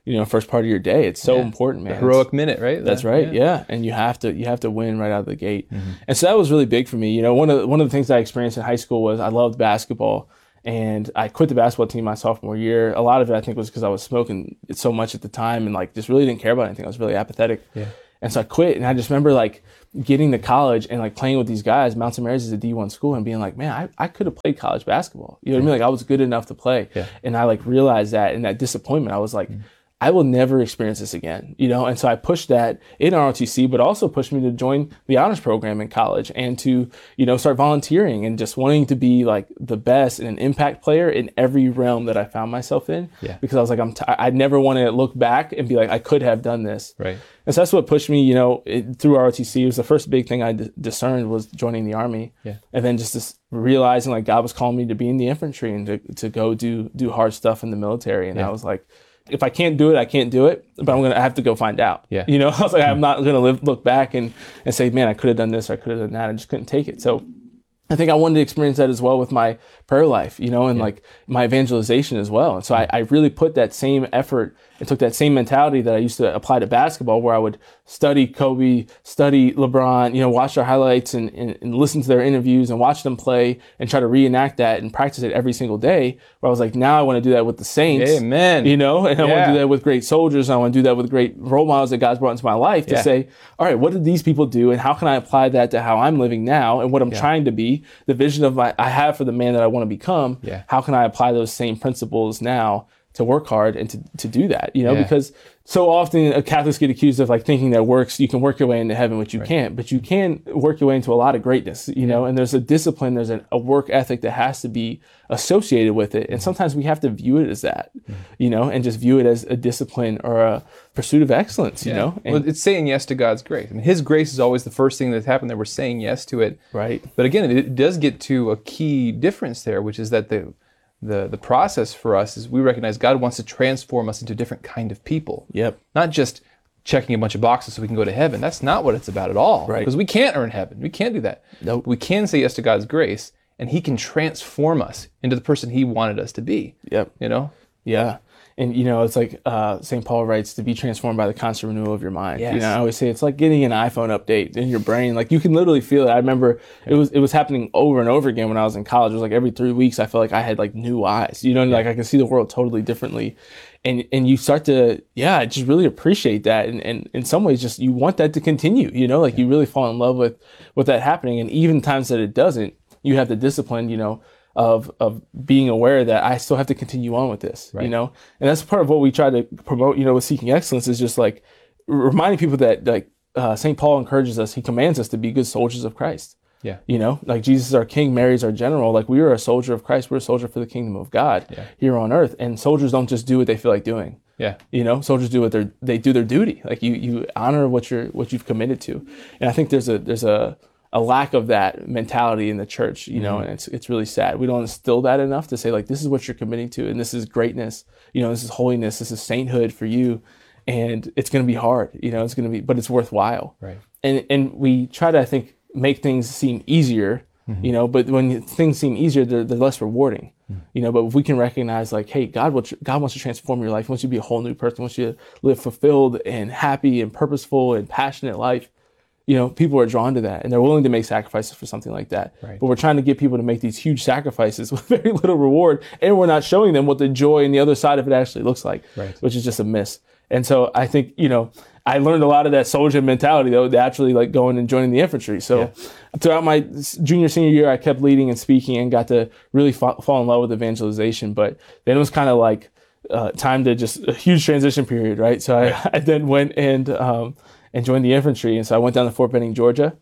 you know, first part of your day. It's so Yeah. important, man. The heroic minute, right? That's The- right. yeah. Yeah. And you have to you have to win right out of the gate. Mm-hmm. And so that was really big for me. You know, one of the, one of the things I experienced in high school was I loved basketball, and I quit the basketball team my sophomore year. A lot of it I think was because I was smoking it so much at the time and like just really didn't care about anything. I was really apathetic. Yeah. And so I quit, and I just remember like getting to college and like playing with these guys. Mount Saint Mary's is a D one school, and being like, man, I, I could have played college basketball. You know what I mean? Like I was good enough to play. Yeah. And I like realized that in that disappointment, I was like, mm-hmm. I will never experience this again, you know? And so I pushed that in R O T C, but also pushed me to join the honors program in college and to, you know, start volunteering and just wanting to be like the best and an impact player in every realm that I found myself in. Yeah. Because I was like, I'm t- I never want to look back and be like, I could have done this. Right. And so that's what pushed me, you know, it, through R O T C. It was the first big thing I d- discerned was joining the Army. Yeah. And then just this realizing like God was calling me to be in the infantry and to, to go do, do hard stuff in the military. And Yeah. I was like, if I can't do it, I can't do it, but I'm going to have to go find out. Yeah. You know, I was like, I'm not going to live, look back and, and say, man, I could have done this, or I could have done that. I just couldn't take it. So I think I wanted to experience that as well with my prayer life, you know, and yeah. like my evangelization as well. And so I, I really put that same effort and took that same mentality that I used to apply to basketball, where I would study Kobe, study LeBron, you know, watch their highlights and, and, and listen to their interviews and watch them play and try to reenact that and practice it every single day. Where I was like, now I want to do that with the Saints. Amen. You know, and I yeah. want to do that with great soldiers. And I want to do that with great role models that God's brought into my life to yeah. say, all right, what did these people do? And how can I apply that to how I'm living now and what I'm yeah. trying to be, the vision of my I have for the man that I want to become. Yeah. How can I apply those same principles now to work hard and to, to do that, you know, yeah. because so often Catholics get accused of like thinking that works, you can work your way into heaven, which you right. can't, but you can work your way into a lot of greatness, you know, and there's a discipline, there's a, a work ethic that has to be associated with it. And sometimes we have to view it as that, mm-hmm. you know, and just view it as a discipline or a pursuit of excellence, you yeah. know. And well, it's saying yes to God's grace. I mean, His grace is always the first thing that's happened, that we're saying yes to it. Right. But again, it does get to a key difference there, which is that the The the process for us is we recognize God wants to transform us into a different kind of people. Yep. Not just checking a bunch of boxes so we can go to heaven. That's not what it's about at all. Right. Because we can't earn heaven. We can't do that. Nope. We can say yes to God's grace, and He can transform us into the person He wanted us to be. Yep. You know? Yeah. And, you know, it's like uh, Saint Paul writes, to be transformed by the constant renewal of your mind. Yes. You know, I always say it's like getting an iPhone update in your brain. Like you can literally feel it. I remember it was it was happening over and over again when I was in college. It was like every three weeks I felt like I had like new eyes. You know, and like I could see the world totally differently. And and you start to, yeah, just really appreciate that. And, and in some ways, just you want that to continue. You know, like you really fall in love with, with that happening. And even times that it doesn't, you have the discipline, you know, of of being aware that I still have to continue on with this, right. you know? And that's part of what we try to promote, you know, with Seeking Excellence, is just like reminding people that like uh, Saint Paul encourages us, he commands us to be good soldiers of Christ. Yeah. You know, like Jesus is our king, Mary is our general. Like we are a soldier of Christ. We're a soldier for the kingdom of God yeah. here on earth. And soldiers don't just do what they feel like doing. Yeah. You know, soldiers do what they're, they do their duty. Like you, you honor what you're, what you've committed to. And I think there's a, there's a, a lack of that mentality in the church, you know, mm-hmm. and it's it's really sad. We don't instill that enough to say like, this is what you're committing to, and this is greatness, you know, this is holiness, this is sainthood for you, and it's going to be hard, you know, it's going to be, but it's worthwhile. Right. And and we try to, I think, make things seem easier, mm-hmm. you know, but when things seem easier, they're, they're less rewarding, mm-hmm. you know. But if we can recognize like, hey, God wants God wants to transform your life, he wants you to be a whole new person, he wants you to live fulfilled and happy and purposeful and passionate life. You know, people are drawn to that and they're willing to make sacrifices for something like that. Right. But we're trying to get people to make these huge sacrifices with very little reward, and we're not showing them what the joy and the other side of it actually looks like, right. which is just a miss. And so I think, you know, I learned a lot of that soldier mentality though, naturally, like going and joining the infantry. So yeah. throughout my junior, senior year, I kept leading and speaking and got to really fa- fall in love with evangelization. But then it was kind of like uh, time to just a huge transition period, right? So I, I then went and, um, and joined the infantry. And so I went down to Fort Benning, Georgia.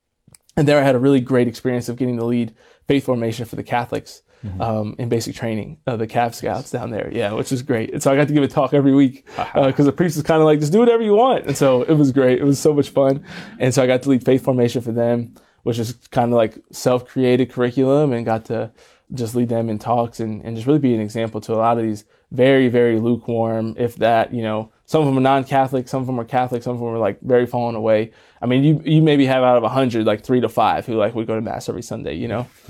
And there I had a really great experience of getting to lead faith formation for the Catholics mm-hmm. um, in basic training, uh, the Cav Scouts down there. Yeah, which was great. And so I got to give a talk every week because uh, the priest was kind of like, just do whatever you want. And so it was great. It was so much fun. And so I got to lead faith formation for them, which is kind of like self-created curriculum, and got to just lead them in talks and, and just really be an example to a lot of these very, very lukewarm, if that, you know, some of them are non-Catholic, some of them are Catholic, some of them are like very fallen away. I mean, you you maybe have out of a hundred, like three to five who like would go to mass every Sunday, you know? Right.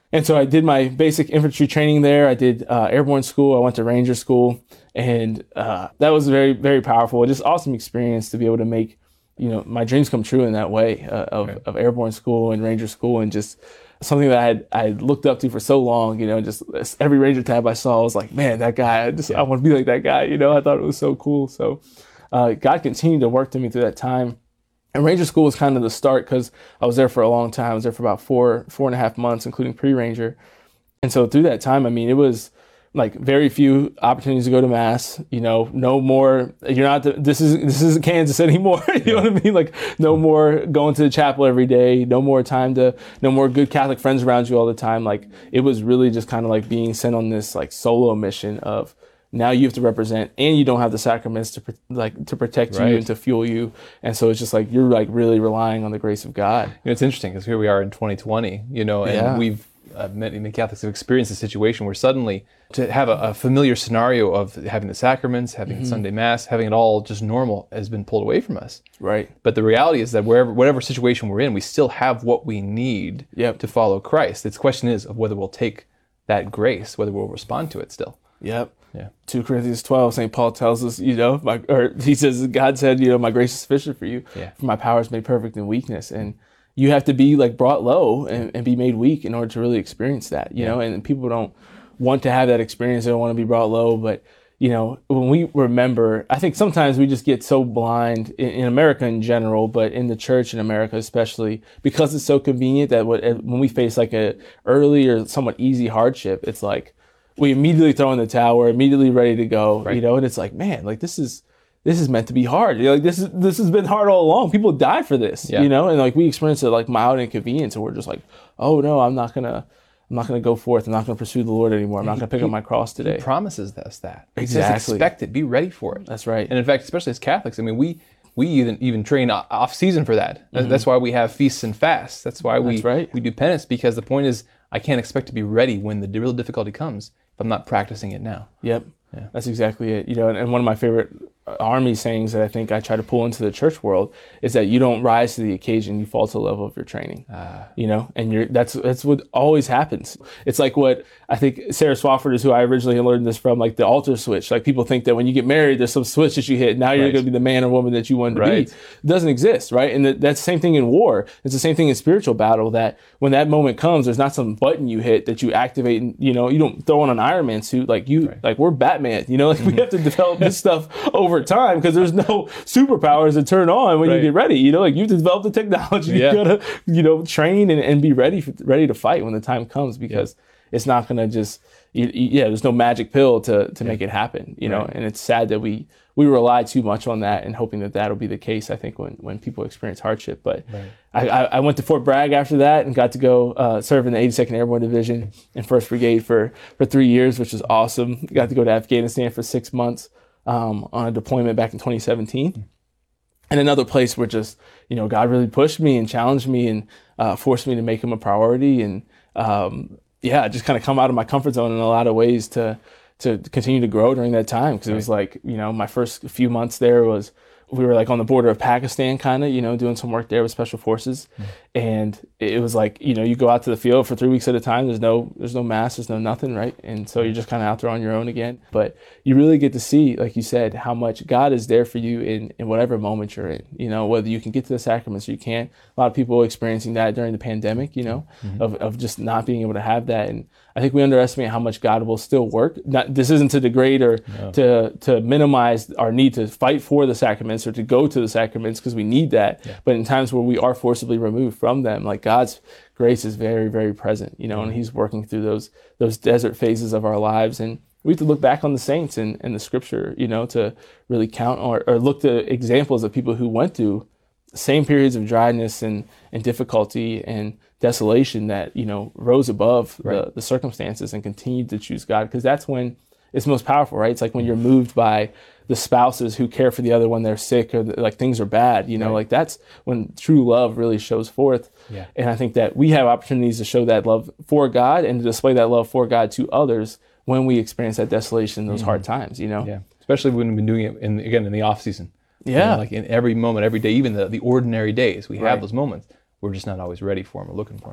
And so I did my basic infantry training there. I did uh, airborne school. I went to Ranger school, and uh, that was very, very powerful. Just awesome experience to be able to make, you know, my dreams come true in that way uh, of, Right. of airborne school and Ranger school, and just something that I had I had looked up to for so long. You know, just every Ranger tab I saw, I was like, man, that guy. I just Yeah. I want to be like that guy. You know, I thought it was so cool. So uh, God continued to work to me through that time. And Ranger school was kind of the start because I was there for a long time. I was there for about four, four and a half months, including pre-Ranger. And so through that time, I mean, it was like very few opportunities to go to mass. You know, no more. You're not. The, this is this isn't Kansas anymore. you yeah. know what I mean? Like no more going to the chapel every day. No more time to. No more good Catholic friends around you all the time. Like it was really just kind of like being sent on this like solo mission of. Now you have to represent, and you don't have the sacraments to like to protect right. you and to fuel you, and so it's just like you're like really relying on the grace of God. You know, it's interesting because here we are in twenty twenty, you know, and Yeah. we've uh, many, many Catholics have experienced a situation where suddenly to have a, a familiar scenario of having the sacraments, having Mm-hmm. Sunday Mass, having it all just normal has been pulled away from us. Right. But the reality is that wherever, whatever situation we're in, we still have what we need Yep. to follow Christ. The question is of whether we'll take that grace, whether we'll respond to it still. Yep. Yeah. Second Corinthians twelve, Saint Paul tells us, you know, my, or he says, God said, you know, my grace is sufficient for you. Yeah. For my power is made perfect in weakness. And you have to be like brought low and, and be made weak in order to really experience that, you Yeah. know, and people don't want to have that experience. They don't want to be brought low. But, you know, when we remember, I think sometimes we just get so blind in, in America in general, but in the church in America especially, because it's so convenient that what, when we face like a early or somewhat easy hardship, it's like, we immediately throw in the towel, we're immediately ready to go, Right. you know, and it's like, man, like this is, this is meant to be hard. You know, like this is, this has been hard all along. People died for this, Yeah. you know, and like we experience it like mild inconvenience and we're just like, oh no, I'm not gonna, I'm not gonna go forth. I'm not gonna pursue the Lord anymore. I'm not gonna pick up my cross today. He promises us that. He Exactly. says expect it, be ready for it. That's right. And in fact, especially as Catholics, I mean, we we even even train o- off season for that. That- That's why we have feasts and fasts. That's why we That's right. we do penance, because the point is I can't expect to be ready when the real difficulty comes if I'm not practicing it now. Yep. Yeah. That's exactly it. You know, and, and one of my favorite army sayings that I think I try to pull into the church world is that you don't rise to the occasion, you fall to the level of your training. Uh, you know, and you're that's that's what always happens. It's like what I think Sarah Swafford is who I originally learned this from, like the altar switch. Like people think that when you get married, there's some switch that you hit. Now you're Right. going to be the man or woman that you wanted to Right. be. It doesn't exist, right? And that, that's the same thing in war. It's the same thing in spiritual battle, that when that moment comes, there's not some button you hit that you activate and, you know, you don't throw on an Iron Man suit. Like you, Right. like we're Batman, you know, like we have to develop this stuff over time because there's no superpowers to turn on when Right. you get ready. You know, like you have to develop the technology. Yeah. You gotta, you know, train and, and be ready for, ready to fight when the time comes, because it's not gonna just, you, you- yeah, there's no magic pill to to make it happen. You know, Right. and it's sad that we we rely too much on that and hoping that that'll be the case. I think when when people experience hardship, but I, I, I went to Fort Bragg after that and got to go uh, serve in the eighty-second Airborne Division and first Brigade for for three years, which was awesome. Got to go to Afghanistan for six months. Um, on a deployment back in twenty seventeen. And another place where just, you know, God really pushed me and challenged me and uh, forced me to make him a priority. And um, yeah, just kind of come out of my comfort zone in a lot of ways to to continue to grow during that time. Because it was like, you know, my first few months there was, we were like on the border of Pakistan, kind of, you know, doing some work there with special forces. Mm. And it was like, you know, you go out to the field for three weeks at a time. There's no, there's no mass, there's no nothing, right? And so you're just kind of out there on your own again. But you really get to see, like you said, how much God is there for you in, in whatever moment you're in, you know, whether you can get to the sacraments or you can't. A lot of people experiencing that during the pandemic, you know, mm-hmm. of, of just not being able to have that. And I think we underestimate how much God will still work. Not, this isn't to degrade or no. to, to minimize our need to fight for the sacraments or to go to the sacraments, because we need that. Yeah. But in times where we are forcibly removed from them, like God's grace is very, very present, you know, mm-hmm. and he's working through those those desert phases of our lives. And we have to look back on the saints and, and the scripture, you know, to really count or, or look to examples of people who went through same periods of dryness and, and difficulty and desolation that, you know, rose above right. the, the circumstances and continued to choose God, because that's when it's most powerful, right? It's like when you're moved by the spouses who care for the other when they're sick or the, like things are bad, you know, right. like that's when true love really shows forth. Yeah. And I think that we have opportunities to show that love for God and to display that love for God to others when we experience that desolation, those mm-hmm. hard times, you know? Yeah. Especially when we've been doing it in, again, in the off season. Yeah. You know, like in every moment, every day, even the, the ordinary days, we right. have those moments. We're just not always ready for them or looking for them.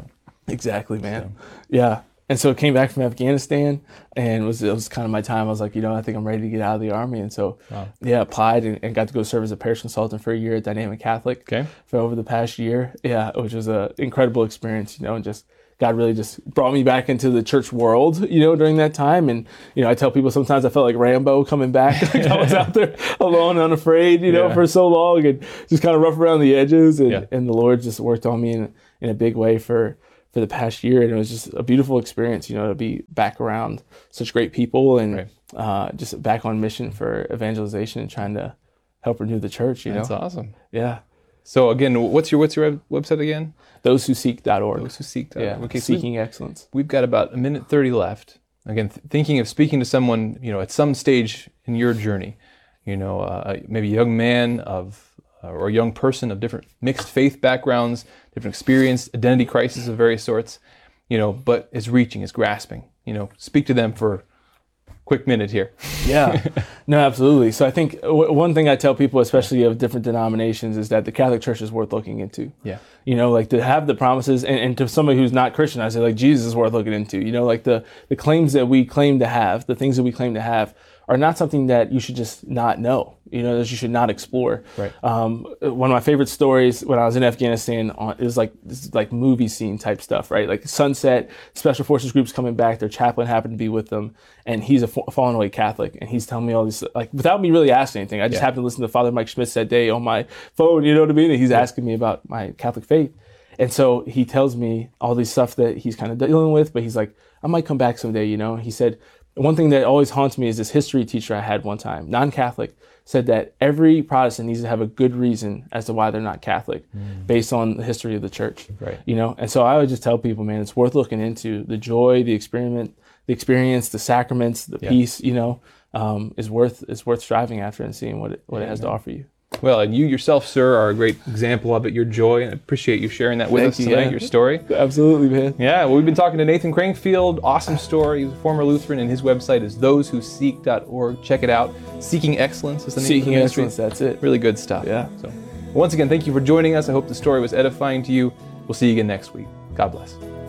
Exactly, man. Yeah. And so I came back from Afghanistan, and it was it was kind of my time. I was like, you know, I think I'm ready to get out of the Army. And so, Wow. yeah, applied and, and got to go serve as a parish consultant for a year at Dynamic Catholic Okay. for over the past year. Yeah, which was an incredible experience, you know, and just God really just brought me back into the church world, you know, during that time. And, you know, I tell people sometimes I felt like Rambo coming back. Like I was out there alone, unafraid, you know, Yeah. for so long, and just kind of rough around the edges. And, Yeah. and the Lord just worked on me in, in a big way for for the past year, and it was just a beautiful experience, you know, to be back around such great people and Right. uh, just back on mission for evangelization and trying to help renew the church, you That's know? awesome. Yeah. So again, what's your what's your web- website again? those who seek dot org. Those who seek. Yeah, Okay, so seeking excellence. we've got about a minute thirty left. Again, th- thinking of speaking to someone, you know, at some stage in your journey, you know, uh, maybe a young man of uh, or a young person of different mixed faith backgrounds, different experience, identity crisis of various sorts, you know, but is reaching, is grasping. You know, speak to them for a quick minute here. Yeah, no, absolutely. So I think w- one thing I tell people, especially of different denominations, is that the Catholic Church is worth looking into. Yeah. You know, like to have the promises, and, and to somebody who's not Christian, I say like Jesus is worth looking into. You know, like the, the claims that we claim to have, the things that we claim to have, are not something that you should just not know. You know, that you should not explore. Right. Um, one of my favorite stories when I was in Afghanistan on, is like this is like movie scene type stuff, right? Like sunset, special forces groups coming back. Their chaplain happened to be with them, and he's a fa- fallen away Catholic, and he's telling me all these like without me really asking anything. I just Yeah. happened to listen to Father Mike Schmitz that day on my phone. You know what I mean? And he's asking me about my Catholic faith. And so he tells me all these stuff that he's kind of dealing with, but he's like, I might come back someday, you know? He said, one thing that always haunts me is this history teacher I had one time, non-Catholic, said that every Protestant needs to have a good reason as to why they're not Catholic based on the history of the church. Right. You know? And so I would just tell people, man, it's worth looking into. The joy, the experiment, the experience, the sacraments, the Yeah. peace, you know, um, is worth is worth striving after and seeing what it, what it has to offer you. Well, and you yourself, sir, are a great example of it, your joy, and I appreciate you sharing that with Thank us you, tonight, yeah. your story. Absolutely, man. Yeah, well, we've been talking to Nathan Crankfield. Awesome story. He's a former Lutheran, and his website is those who seek dot org. Check it out. Seeking Excellence is the name of the Seeking ministry. excellence, that's it. Really good stuff. Yeah. So, once again, thank you for joining us. I hope the story was edifying to you. We'll see you again next week. God bless.